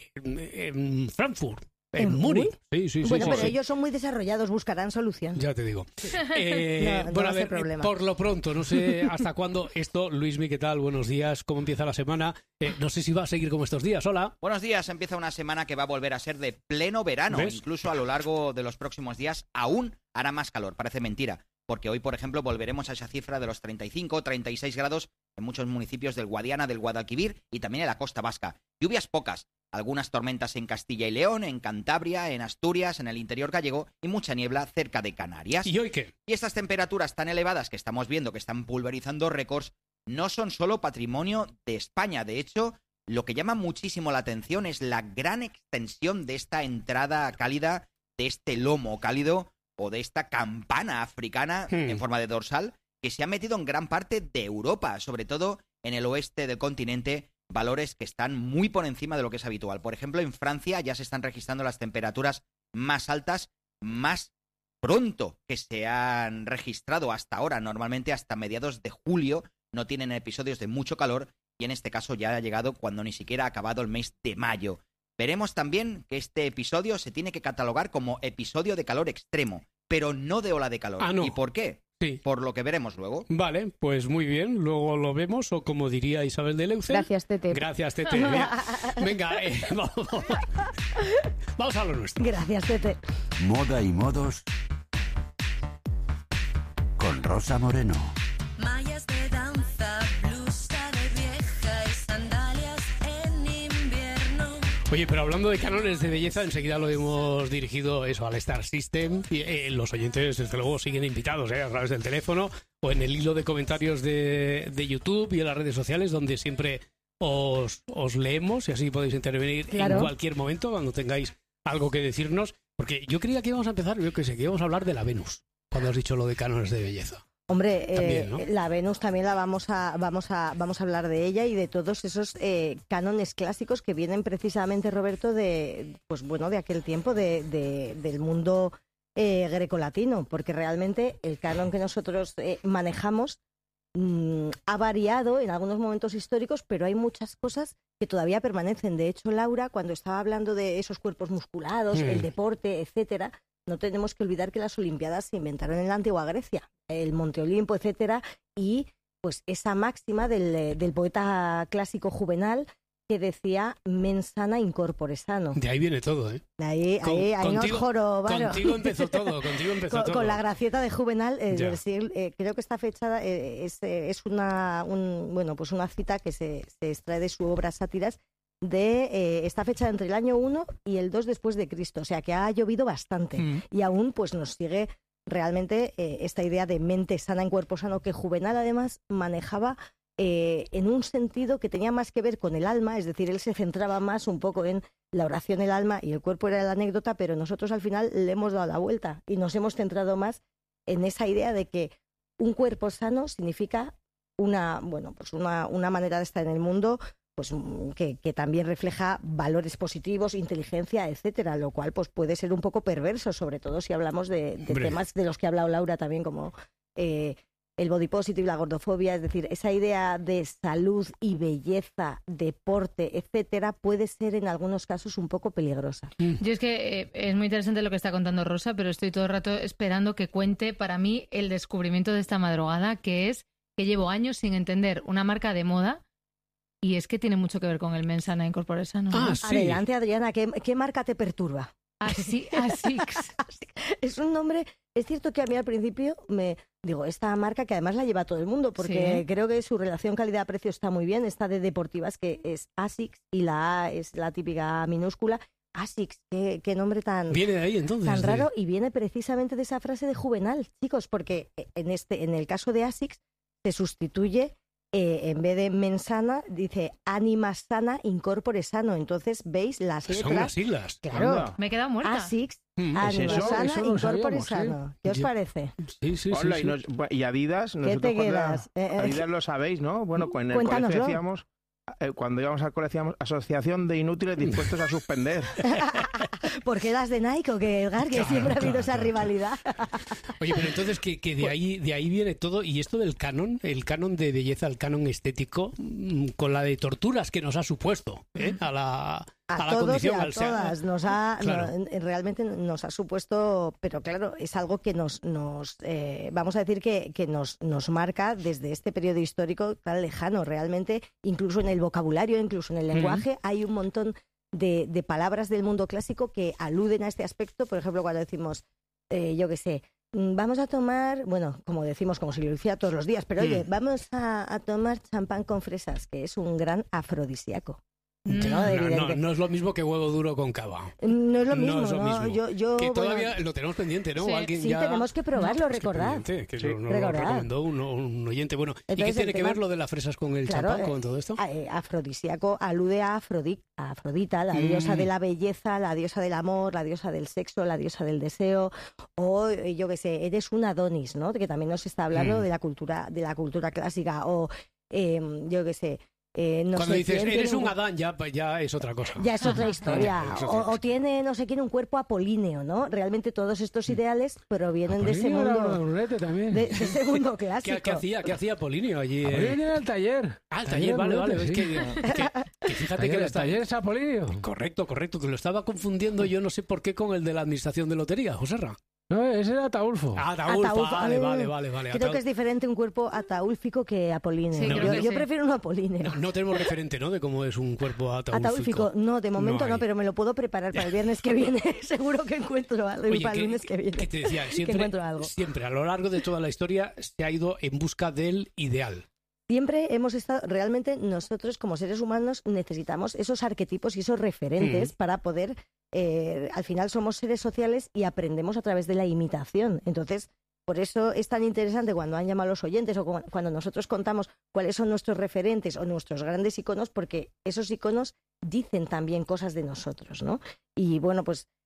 S1: en Frankfurt, en Múnich. Sí.
S17: Bueno, pero ellos son muy desarrollados, buscarán solución.
S1: Ya te digo.
S17: No
S1: bueno, a ver,
S17: problema.
S1: por lo pronto, no sé hasta cuándo esto. Luismi, ¿qué tal? Buenos días, ¿cómo empieza la semana? No sé si va a seguir como estos días. Hola.
S11: Buenos días, empieza una semana que va a volver a ser de pleno verano.
S1: ¿Ves?
S11: Incluso a lo largo de los próximos días aún hará más calor, parece mentira. Porque hoy, por ejemplo, volveremos a esa cifra de los 35, 36 grados en muchos municipios del Guadiana, del Guadalquivir y también en la costa vasca. Lluvias pocas, algunas tormentas en Castilla y León, en Cantabria, en Asturias, en el interior gallego y mucha niebla cerca de Canarias.
S1: ¿Y hoy qué?
S11: Y estas temperaturas tan elevadas que estamos viendo, que están pulverizando récords, no son solo patrimonio de España. De hecho, lo que llama muchísimo la atención es la gran extensión de esta entrada cálida, de este lomo cálido, o de esta campana africana en forma de dorsal, que se ha metido en gran parte de Europa, sobre todo en el oeste del continente, valores que están muy por encima de lo que es habitual. Por ejemplo, en Francia ya se están registrando las temperaturas más altas, más pronto que se han registrado hasta ahora. Normalmente hasta mediados de julio no tienen episodios de mucho calor y en este caso ya ha llegado cuando ni siquiera ha acabado el mes de mayo. Veremos también que este episodio se tiene que catalogar como episodio de calor extremo, pero no de ola de calor.
S1: Ah, no.
S11: ¿Y por qué?
S1: Sí.
S11: Por lo que veremos luego.
S1: Vale, pues muy bien, luego lo vemos, o como diría Isabel de Leucel.
S17: Gracias, Tete.
S1: Gracias, Tete. Bien. Venga, vamos a lo nuestro.
S17: Gracias, Tete.
S12: Moda y modos con Rosa Moreno.
S14: Mallas de danza, blusa de vieja y sandalias en invierno.
S1: Oye, pero hablando de cánones de belleza, enseguida lo hemos dirigido eso al Star System. Y, los oyentes, desde luego, siguen invitados a través del teléfono o en el hilo de comentarios de YouTube y en las redes sociales, donde siempre os leemos y así podéis intervenir en cualquier momento cuando tengáis algo que decirnos. Porque yo creía que íbamos a empezar, que íbamos a hablar de la Venus, cuando has dicho lo de cánones de belleza.
S17: Hombre,
S1: También, ¿no?
S17: la Venus también la vamos a hablar de ella y de todos esos cánones clásicos que vienen precisamente, Roberto, de aquel tiempo del mundo grecolatino, porque realmente el canon que nosotros manejamos ha variado en algunos momentos históricos, pero hay muchas cosas que todavía permanecen. De hecho, Laura, cuando estaba hablando de esos cuerpos musculados, el deporte, etcétera, no tenemos que olvidar que las Olimpiadas se inventaron en la antigua Grecia, el Monte Olimpo, etcétera, y pues esa máxima del poeta clásico Juvenal que decía mens sana in corpore sano.
S1: De ahí viene todo, ¿eh?
S17: Ahí nos jorobaron.
S1: Contigo empezó todo,
S17: Con la gracieta de Juvenal,
S1: Ya.
S17: creo que está fechada, es una cita que se extrae de su obra Sátiras, está fechada entre el año 1 y el 2 después de Cristo, o sea que ha llovido bastante. Y aún pues nos sigue realmente esta idea de mente sana en cuerpo sano, que Juvenal además manejaba en un sentido que tenía más que ver con el alma, es decir, él se centraba más un poco en la oración, el alma, y el cuerpo era la anécdota, pero nosotros al final le hemos dado la vuelta y nos hemos centrado más en esa idea de que un cuerpo sano significa una manera de estar en el mundo, pues que también refleja valores positivos, inteligencia, etcétera, lo cual pues puede ser un poco perverso, sobre todo si hablamos de temas de los que ha hablado Laura también, como el body positive, la gordofobia, es decir, esa idea de salud y belleza, deporte, etcétera, puede ser en algunos casos un poco peligrosa.
S18: Yo es que es muy interesante lo que está contando Rosa, pero estoy todo el rato esperando que cuente para mí el descubrimiento de esta madrugada, que es que llevo años sin entender una marca de moda. Y es que tiene mucho que ver con el mens sana in corpore sano, ¿no?
S17: Sí. Adelante, Adriana, ¿qué marca te perturba?
S18: Asics.
S17: Es un nombre, es cierto que a mí al principio esta marca que además la lleva todo el mundo, porque creo que su relación calidad-precio está muy bien, esta de deportivas que es Asics y la A es la típica minúscula. Asics, qué nombre tan...
S1: Viene de ahí entonces.
S17: Tan raro, y viene precisamente de esa frase de Juvenal, chicos, porque en el caso de Asics se sustituye... en vez de mensana, dice anima sana, in corpore sano. Entonces, ¿veis las letras?
S1: Son las siglas.
S17: Claro.
S1: Anda.
S18: Me he quedado muerta.
S17: Asics,
S15: ¿Es
S17: anima
S15: eso?
S17: sana,
S15: Eso
S17: in
S15: lo
S17: corpore
S15: sabíamos,
S17: sano. ¿Qué os parece?
S1: Sí.
S15: Hola, y Adidas,
S17: ¿Qué
S15: nosotros
S17: te
S15: cuando
S17: quedas?
S15: Adidas lo sabéis, ¿no? Bueno, pues en el
S17: Cuéntanoslo.
S15: colegio decíamos, cuando íbamos al colegio decíamos asociación de inútiles dispuestos a suspender.
S17: ¿Por qué las de Nike o qué, Edgar? Que siempre ha habido esa rivalidad.
S1: Oye, pero entonces que de ahí viene todo, y esto del canon, el canon de belleza, el canon estético, con la de torturas que nos ha supuesto a la
S17: todos
S1: condición,
S17: y a
S1: al ser.
S17: todas realmente nos ha supuesto, pero claro, es algo que vamos a decir que nos marca desde este periodo histórico tan lejano. Realmente, incluso en el vocabulario, incluso en el lenguaje, hay un montón de palabras del mundo clásico que aluden a este aspecto. Por ejemplo, cuando decimos, vamos a tomar, como decimos, como si lo hiciera todos los días, pero oye, vamos a tomar champán con fresas, que es un gran afrodisíaco.
S1: No es lo mismo que huevo duro con cava.
S17: No es lo mismo,
S1: No es lo mismo.
S17: Yo,
S1: que todavía lo tenemos pendiente, ¿no?
S17: Sí,
S1: ¿Alguien
S17: sí,
S1: ya...
S17: tenemos que probarlo, recordad.
S1: Que nos lo recomendó un oyente. Bueno,
S17: Entonces,
S1: ¿y qué tiene
S17: el
S1: que
S17: tema-
S1: ver lo de las fresas con el champán, con todo esto?
S17: Afrodisíaco alude a Afrodita, la diosa de la belleza, la diosa del amor, la diosa del sexo, la diosa del deseo, o eres un Adonis, ¿no? Que también nos está hablando de la cultura clásica, o
S1: Cuando dices, eres un Adán, ya es otra cosa.
S17: Ya es otra historia.
S1: Es otra
S17: O tiene, no sé quién, un cuerpo apolíneo, ¿no? Realmente todos estos ideales provienen de ese mundo. De ese mundo clásico.
S1: ¿Qué hacía Apolinio allí?
S8: Apolinio era el taller.
S1: El taller, vale.
S8: Sí.
S1: Es que fíjate que
S8: el taller es Apolinio.
S1: Correcto, que lo estaba confundiendo yo no sé por qué con el de la administración de lotería, Joserra.
S8: No, ese era Ataulfo.
S1: Ataulfo, vale.
S17: Creo que es diferente un cuerpo ataúlfico que apolíneo.
S1: Sí,
S17: yo prefiero un apolíneo.
S1: No tenemos referente, ¿no?, de cómo es un cuerpo ataúlfico.
S17: No, de momento no,
S1: hay.
S17: pero me lo puedo preparar para el viernes que viene. Seguro que encuentro algo.
S1: Oye,
S17: para el lunes que viene.
S1: Que te decía,
S17: que encuentro algo.
S1: siempre, a lo largo de toda la historia, se ha ido en busca del ideal.
S17: Siempre hemos estado, realmente nosotros como seres humanos necesitamos esos arquetipos y esos referentes para poder, al final somos seres sociales y aprendemos a través de la imitación. Entonces, por eso es tan interesante cuando han llamado a los oyentes o cuando nosotros contamos cuáles son nuestros referentes o nuestros grandes iconos, porque esos iconos dicen también cosas de nosotros, ¿no? Y bueno, pues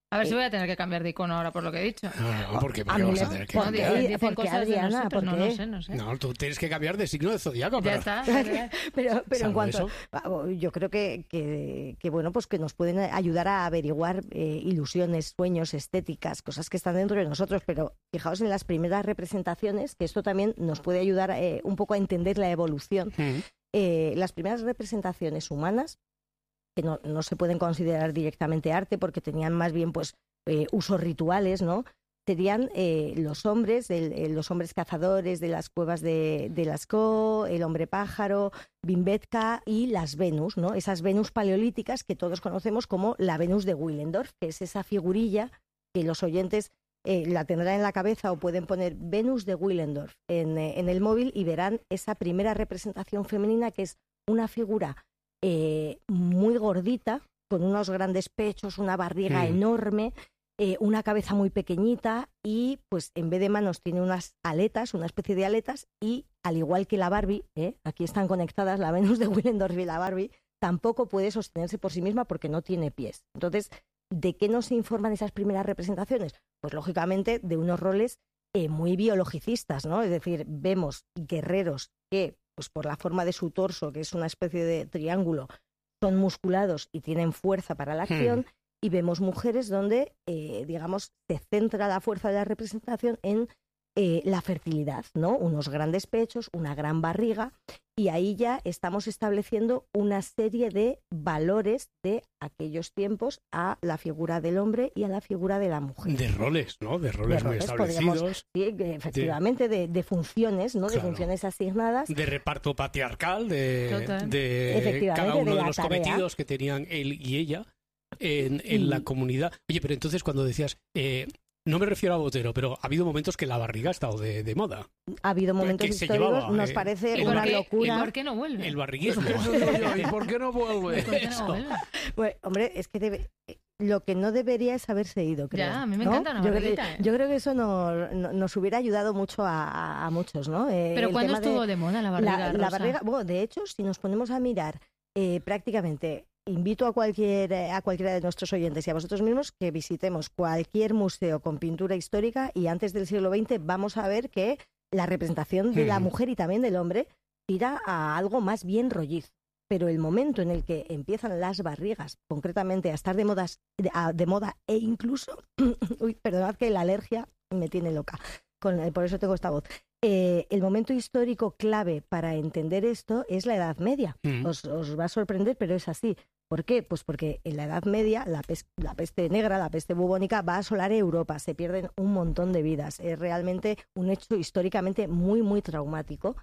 S18: A ver si voy a tener que cambiar de icono ahora por lo que he dicho.
S1: No, ¿por qué vas a tener que cambiar?
S18: Dicen cosas
S17: Adriana,
S18: de nosotros,
S17: ¿por qué?
S1: No, tú tienes que cambiar de signo de zodiaco.
S18: Ya está.
S17: pero en
S1: Salvo
S17: cuanto...
S1: eso.
S17: Yo creo que bueno, pues que nos pueden ayudar a averiguar ilusiones, sueños, estéticas, cosas que están dentro de nosotros, pero fijaos en las primeras representaciones, que esto también nos puede ayudar un poco a entender la evolución. Las primeras representaciones humanas, que no se pueden considerar directamente arte porque tenían más bien pues usos rituales, ¿no? Serían los hombres cazadores de las cuevas de Lascaux, el hombre pájaro, Bimbetka y las Venus, ¿no? Esas Venus paleolíticas que todos conocemos como la Venus de Willendorf, que es esa figurilla que los oyentes la tendrán en la cabeza o pueden poner Venus de Willendorf en el móvil y verán esa primera representación femenina que es una figura muy gordita, con unos grandes pechos, una barriga enorme, una cabeza muy pequeñita y pues en vez de manos tiene unas aletas, una especie de aletas y al igual que la Barbie, aquí están conectadas la Venus de Willendorf y la Barbie, tampoco puede sostenerse por sí misma porque no tiene pies. Entonces, ¿de qué nos informan esas primeras representaciones? Pues lógicamente de unos roles muy biologicistas, ¿no? Es decir, vemos guerreros que pues por la forma de su torso, que es una especie de triángulo, son musculados y tienen fuerza para la acción, y vemos mujeres donde, digamos, se centra la fuerza de la representación en la fertilidad, ¿no? Unos grandes pechos, una gran barriga, y ahí ya estamos estableciendo una serie de valores de aquellos tiempos a la figura del hombre y a la figura de la mujer.
S1: De roles, ¿no? De roles muy establecidos.
S17: Sí, efectivamente, de funciones, ¿no?
S1: Claro.
S17: De funciones asignadas.
S1: De reparto patriarcal, de cada
S17: de
S1: uno de
S17: la
S1: los
S17: tarea.
S1: cometidos que tenían él y ella en la comunidad. Oye, pero entonces cuando decías... no me refiero a Botero, pero ha habido momentos que la barriga ha estado de moda.
S17: Ha habido momentos
S1: Que se
S17: históricos,
S1: llevaba,
S17: nos parece una locura.
S18: ¿Y por qué no vuelve?
S1: El barriguismo.
S8: ¿Y por qué no vuelve?
S17: Bueno, hombre, es que lo que no debería es haberse ido, creo.
S18: Ya, a mí me
S17: ¿no?
S18: encanta una barriguita,
S17: Yo creo que eso nos hubiera ayudado mucho a muchos, ¿no?
S18: ¿Pero cuándo estuvo de moda la barriga,
S17: La
S18: Rosa?
S17: barriga, bueno, de hecho, si nos ponemos a mirar prácticamente... Invito a cualquiera de nuestros oyentes y a vosotros mismos que visitemos cualquier museo con pintura histórica y antes del siglo XX vamos a ver que la representación de la mujer y también del hombre tira a algo más bien rollizo. Pero el momento en el que empiezan las barrigas, concretamente a estar de moda e incluso, perdonad que la alergia me tiene loca, por eso tengo esta voz. El momento histórico clave para entender esto es la Edad Media. Os va a sorprender, pero es así. ¿Por qué? Pues porque en la Edad Media la peste negra, la peste bubónica va a asolar Europa, se pierden un montón de vidas. Es realmente un hecho históricamente muy, muy traumático.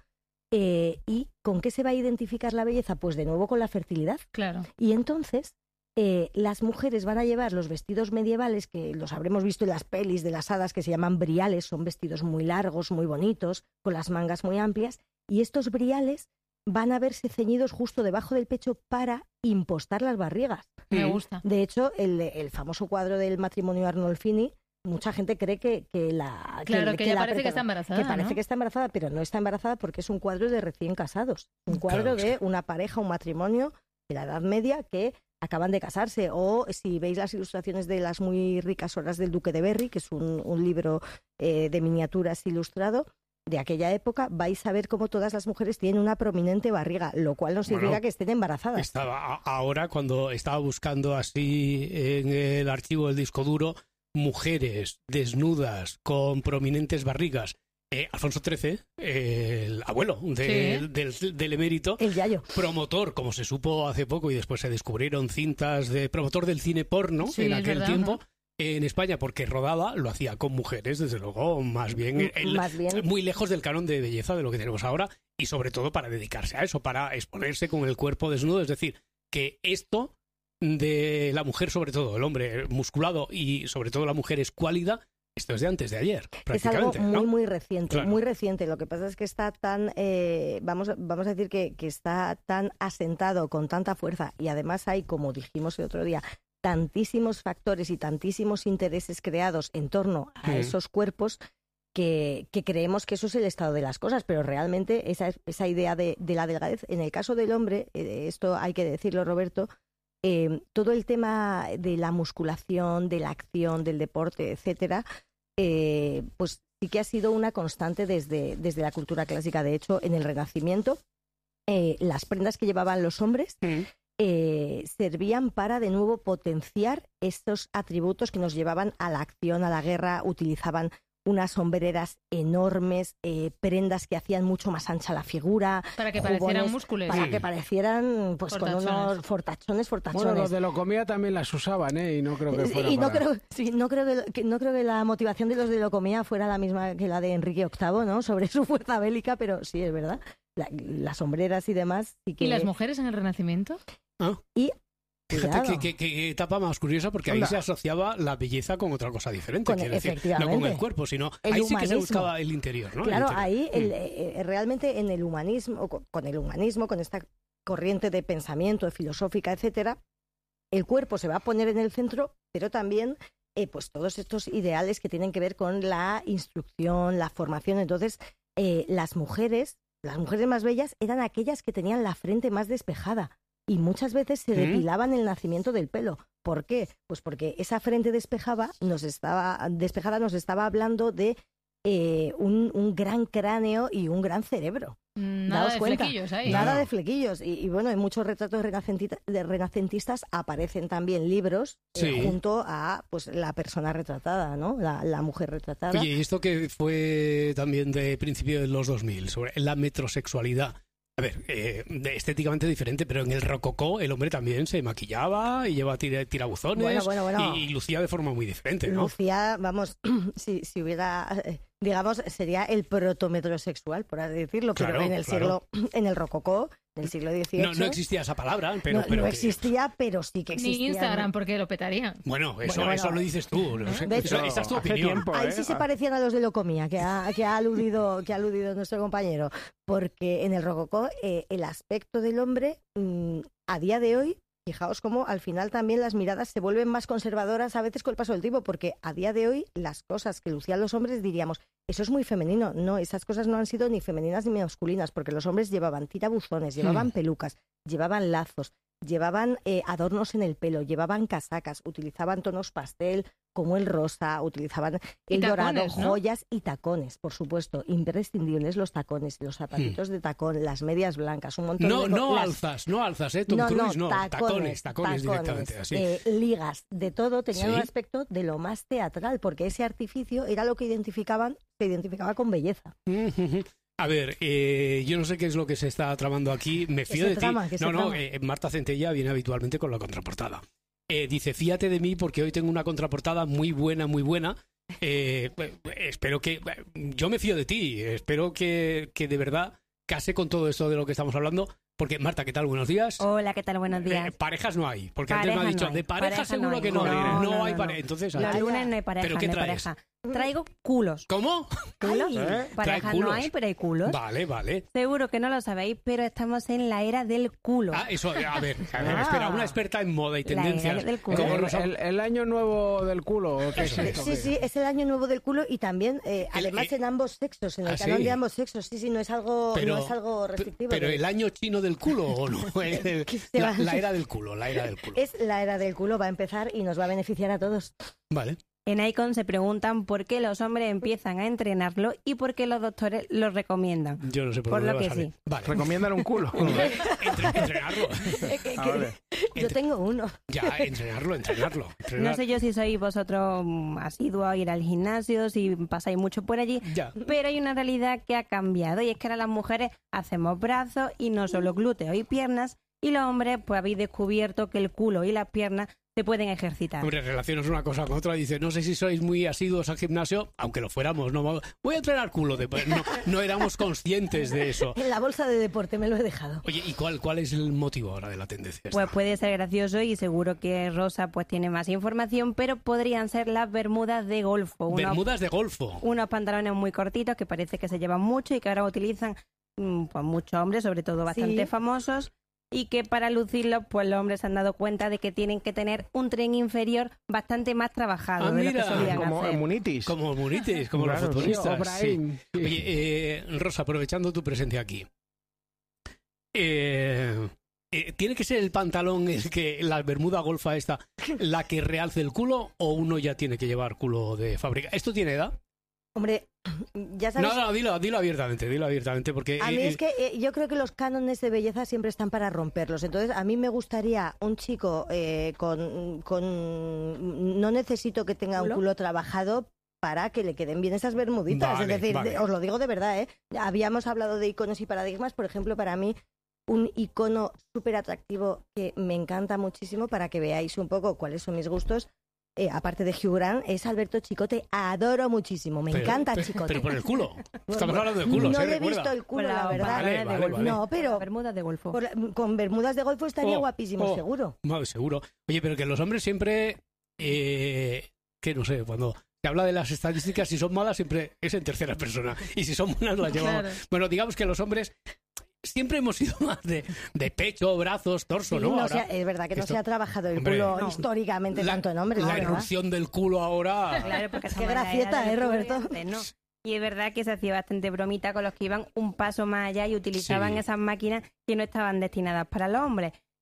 S17: ¿Y con qué se va a identificar la belleza? Pues de nuevo con la fertilidad.
S18: Claro.
S17: Y entonces las mujeres van a llevar los vestidos medievales, que los habremos visto en las pelis de las hadas, que se llaman briales, son vestidos muy largos, muy bonitos, con las mangas muy amplias, y estos briales van a verse ceñidos justo debajo del pecho para impostar las barrigas.
S18: Me gusta.
S17: De hecho, el famoso cuadro del matrimonio Arnolfini, mucha gente cree que
S18: Claro, que ella parece que está embarazada,
S17: que parece
S18: ¿no?
S17: que está embarazada, pero no está embarazada porque es un cuadro de recién casados. Un cuadro de una pareja, un matrimonio de la Edad Media que acaban de casarse. O si veis las ilustraciones de Las muy ricas horas del Duque de Berry, que es un libro de miniaturas ilustrado de aquella época, vais a ver cómo todas las mujeres tienen una prominente barriga, lo cual no significa que estén embarazadas.
S1: Ahora, cuando estaba buscando así en el archivo del disco duro, mujeres desnudas con prominentes barrigas. Alfonso XIII, el abuelo del emérito,
S17: el yayo,
S1: promotor, como se supo hace poco y después se descubrieron cintas de promotor del cine porno en aquel tiempo, ¿no? En España, porque rodaba, lo hacía con mujeres, desde luego, más bien muy lejos del canon de belleza de lo que tenemos ahora, y sobre todo para dedicarse a eso, para exponerse con el cuerpo desnudo. Es decir, que esto de la mujer, sobre todo el hombre musculado y sobre todo la mujer escuálida, esto es de antes de ayer, prácticamente.
S17: Es algo muy,
S1: ¿no?
S17: muy reciente,
S1: Claro.
S17: muy reciente. Lo que pasa es que está tan, vamos a decir que está tan asentado con tanta fuerza, y además hay, como dijimos el otro día, tantísimos factores y tantísimos intereses creados en torno a esos cuerpos que creemos que eso es el estado de las cosas, pero realmente esa idea de la delgadez, en el caso del hombre, esto hay que decirlo, Roberto, todo el tema de la musculación, de la acción, del deporte, etcétera, pues sí que ha sido una constante desde la cultura clásica. De hecho, en el Renacimiento, las prendas que llevaban los hombres servían para, de nuevo, potenciar estos atributos que nos llevaban a la acción, a la guerra. Utilizaban unas sombreras enormes, prendas que hacían mucho más ancha la figura.
S18: Para que parecieran músculos.
S17: Para que parecieran, pues, con unos fortachones.
S8: Bueno, los de Locomía también las usaban, y no creo que fuera
S17: no creo que la motivación de los de Locomía fuera la misma que la de Enrique VIII, ¿no? Sobre su fuerza bélica, pero sí, es verdad. Las sombreras y demás. Sí que...
S18: ¿Y las mujeres en el Renacimiento?
S17: Y
S1: fíjate qué etapa más curiosa, porque ahí se asociaba la belleza con otra cosa diferente, no con el cuerpo, sino ahí sí que se buscaba el interior, ¿no?
S17: Claro, ahí realmente en el humanismo, con esta corriente de pensamiento, filosófica, etcétera, el cuerpo se va a poner en el centro, pero también pues todos estos ideales que tienen que ver con la instrucción, la formación. Entonces, las mujeres más bellas eran aquellas que tenían la frente más despejada. Y muchas veces se depilaban el nacimiento del pelo. ¿Por qué? Pues porque esa frente despejada nos estaba hablando de un gran cráneo y un gran cerebro.
S18: Nada de flequillos ahí.
S17: Nada de flequillos. Y bueno, en muchos retratos renacentistas aparecen también libros junto a, pues, la persona retratada, ¿no? La mujer retratada.
S1: Oye, y esto que fue también de principio de los 2000, sobre la metrosexualidad. A ver, estéticamente diferente, pero en el rococó el hombre también se maquillaba y llevaba tirabuzones.
S17: Bueno.
S1: Y lucía de forma muy diferente, ¿no?
S17: Lucía, vamos, si hubiera, digamos, sería el protometrosexual, por así decirlo,
S1: claro,
S17: pero en el rococó del siglo XVIII...
S1: No existía esa palabra, pero...
S17: No existía, pero sí que existía.
S18: Ni Instagram, porque lo petaría.
S1: Bueno, eso lo dices tú.
S17: De hecho,
S1: esa es tu opinión.
S17: Ahí sí se parecían a los de Locomía, que ha aludido nuestro compañero. Porque en el rococó el aspecto del hombre, a día de hoy, fijaos cómo al final también las miradas se vuelven más conservadoras a veces con el paso del tiempo, porque a día de hoy las cosas que lucían los hombres diríamos, eso es muy femenino. No, esas cosas no han sido ni femeninas ni masculinas, porque los hombres llevaban tirabuzones, llevaban pelucas, llevaban lazos, llevaban adornos en el pelo, llevaban casacas, utilizaban tonos pastel como el rosa, utilizaban el dorado, joyas y tacones, por supuesto, imprescindibles los tacones, los zapatitos de tacón, las medias blancas, un montón de...
S1: No alzas, Tom Cruise, no, tacones directamente, así.
S17: Ligas, de todo, tenían un aspecto de lo más teatral, porque ese artificio era lo que se identificaba con belleza.
S1: A ver, yo no sé qué es lo que se está tramando aquí. Me fío de ti. Marta Centella viene habitualmente con la contraportada. Dice, fíjate de mí porque hoy tengo una contraportada muy buena, muy buena. Espero que... Yo me fío de ti. Espero que de verdad case con todo esto de lo que estamos hablando. Porque, Marta, ¿qué tal? Buenos días.
S9: Hola, ¿qué tal? Buenos días.
S1: Parejas no hay. Porque antes me ha dicho, de pareja seguro que no. No hay pareja. Entonces,
S9: los lunes no hay pareja.
S1: ¿Pero qué traes?
S9: Traigo culos.
S1: ¿Cómo?
S9: ¿Culos? Parejas no hay, pero hay culos.
S1: Vale.
S9: Seguro que no lo sabéis, pero estamos en la era del culo.
S1: Eso, a ver, espera, una experta en moda y tendencias.
S9: La era del culo.
S8: ¿El año nuevo del culo? ¿Qué es esto?
S17: Sí, es el año nuevo del culo y también, además, en ambos sexos, en el canon de ambos sexos. Sí, no es algo restrictivo.
S1: Pero el año chino del culo, ¿o no? La era del culo,
S17: Es la era del culo, va a empezar y nos va a beneficiar a todos.
S1: Vale.
S9: En Icon se preguntan por qué los hombres empiezan a entrenarlo y por qué los doctores lo recomiendan.
S1: Yo no sé
S9: por lo que sí.
S1: Vale.
S8: Recomiendan un culo.
S1: Entrenarlo.
S17: Yo tengo uno.
S1: Ya, entrenarlo.
S9: No sé yo si sois vosotros asiduos a ir al gimnasio, si pasáis mucho por allí, pero hay una realidad que ha cambiado y es que ahora las mujeres hacemos brazos y no solo glúteos y piernas, y los hombres pues habéis descubierto que el culo y las piernas se pueden ejercitar.
S1: Hombre, relacionas una cosa con otra. Dice, no sé si sois muy asiduos al gimnasio, aunque lo fuéramos. No, voy a entrenar culo. No éramos conscientes de eso.
S17: En la bolsa de deporte me lo he dejado.
S1: Oye, ¿y cuál es el motivo ahora de la tendencia?
S9: Pues puede ser gracioso y seguro que Rosa pues tiene más información, pero podrían ser las bermudas de golfo.
S1: ¿Bermudas de golfo?
S9: Unos pantalones muy cortitos que parece que se llevan mucho y que ahora utilizan pues muchos hombres, sobre todo bastante famosos. Y que para lucirlos, pues los hombres se han dado cuenta de que tienen que tener un tren inferior bastante más trabajado de lo que solían
S8: como
S9: hacer.
S8: Munitis.
S1: Como los futbolistas. Sí. Oye, Rosa, aprovechando tu presencia aquí. ¿tiene que ser el pantalón, la bermuda golfa esta, la que realce el culo, o uno ya tiene que llevar culo de fábrica? ¿Esto tiene edad?
S17: Hombre, ya sabes...
S1: No, dilo abiertamente, porque...
S17: A mí es que yo creo que los cánones de belleza siempre están para romperlos. Entonces, a mí me gustaría un chico no necesito que tenga un culo trabajado para que le queden bien esas bermuditas.
S1: Vale,
S17: es decir,
S1: vale.
S17: os lo digo de verdad, ¿eh? Habíamos hablado de iconos y paradigmas. Por ejemplo, para mí, un icono súper atractivo que me encanta muchísimo, para que veáis un poco cuáles son mis gustos, aparte de Hugh Grant, es Alberto Chicote. Adoro muchísimo, me encanta Chicote.
S1: Pero por el culo. Estamos hablando de culo,
S17: no
S1: ¿se
S17: le he
S1: recuerda?
S17: visto el culo, la verdad.
S1: Vale.
S17: No, pero
S9: bermudas de golfo.
S17: Con bermudas de golfo estaría guapísimo, seguro.
S1: No, seguro. Oye, pero que los hombres siempre, que no sé, cuando se habla de las estadísticas, si son malas siempre es en tercera persona, y si son buenas las llevamos. Claro. Bueno, digamos que los hombres siempre hemos sido más de pecho, brazos, torso,
S17: sí,
S1: ¿no?
S17: Ahora, es verdad que no se ha trabajado el culo históricamente tanto en hombres.
S1: La erupción del culo ahora...
S9: Claro, porque
S17: qué gracieta, Roberto.
S9: No. Y es verdad que se hacía bastante bromita con los que iban un paso más allá y utilizaban esas máquinas que no estaban destinadas para los hombres.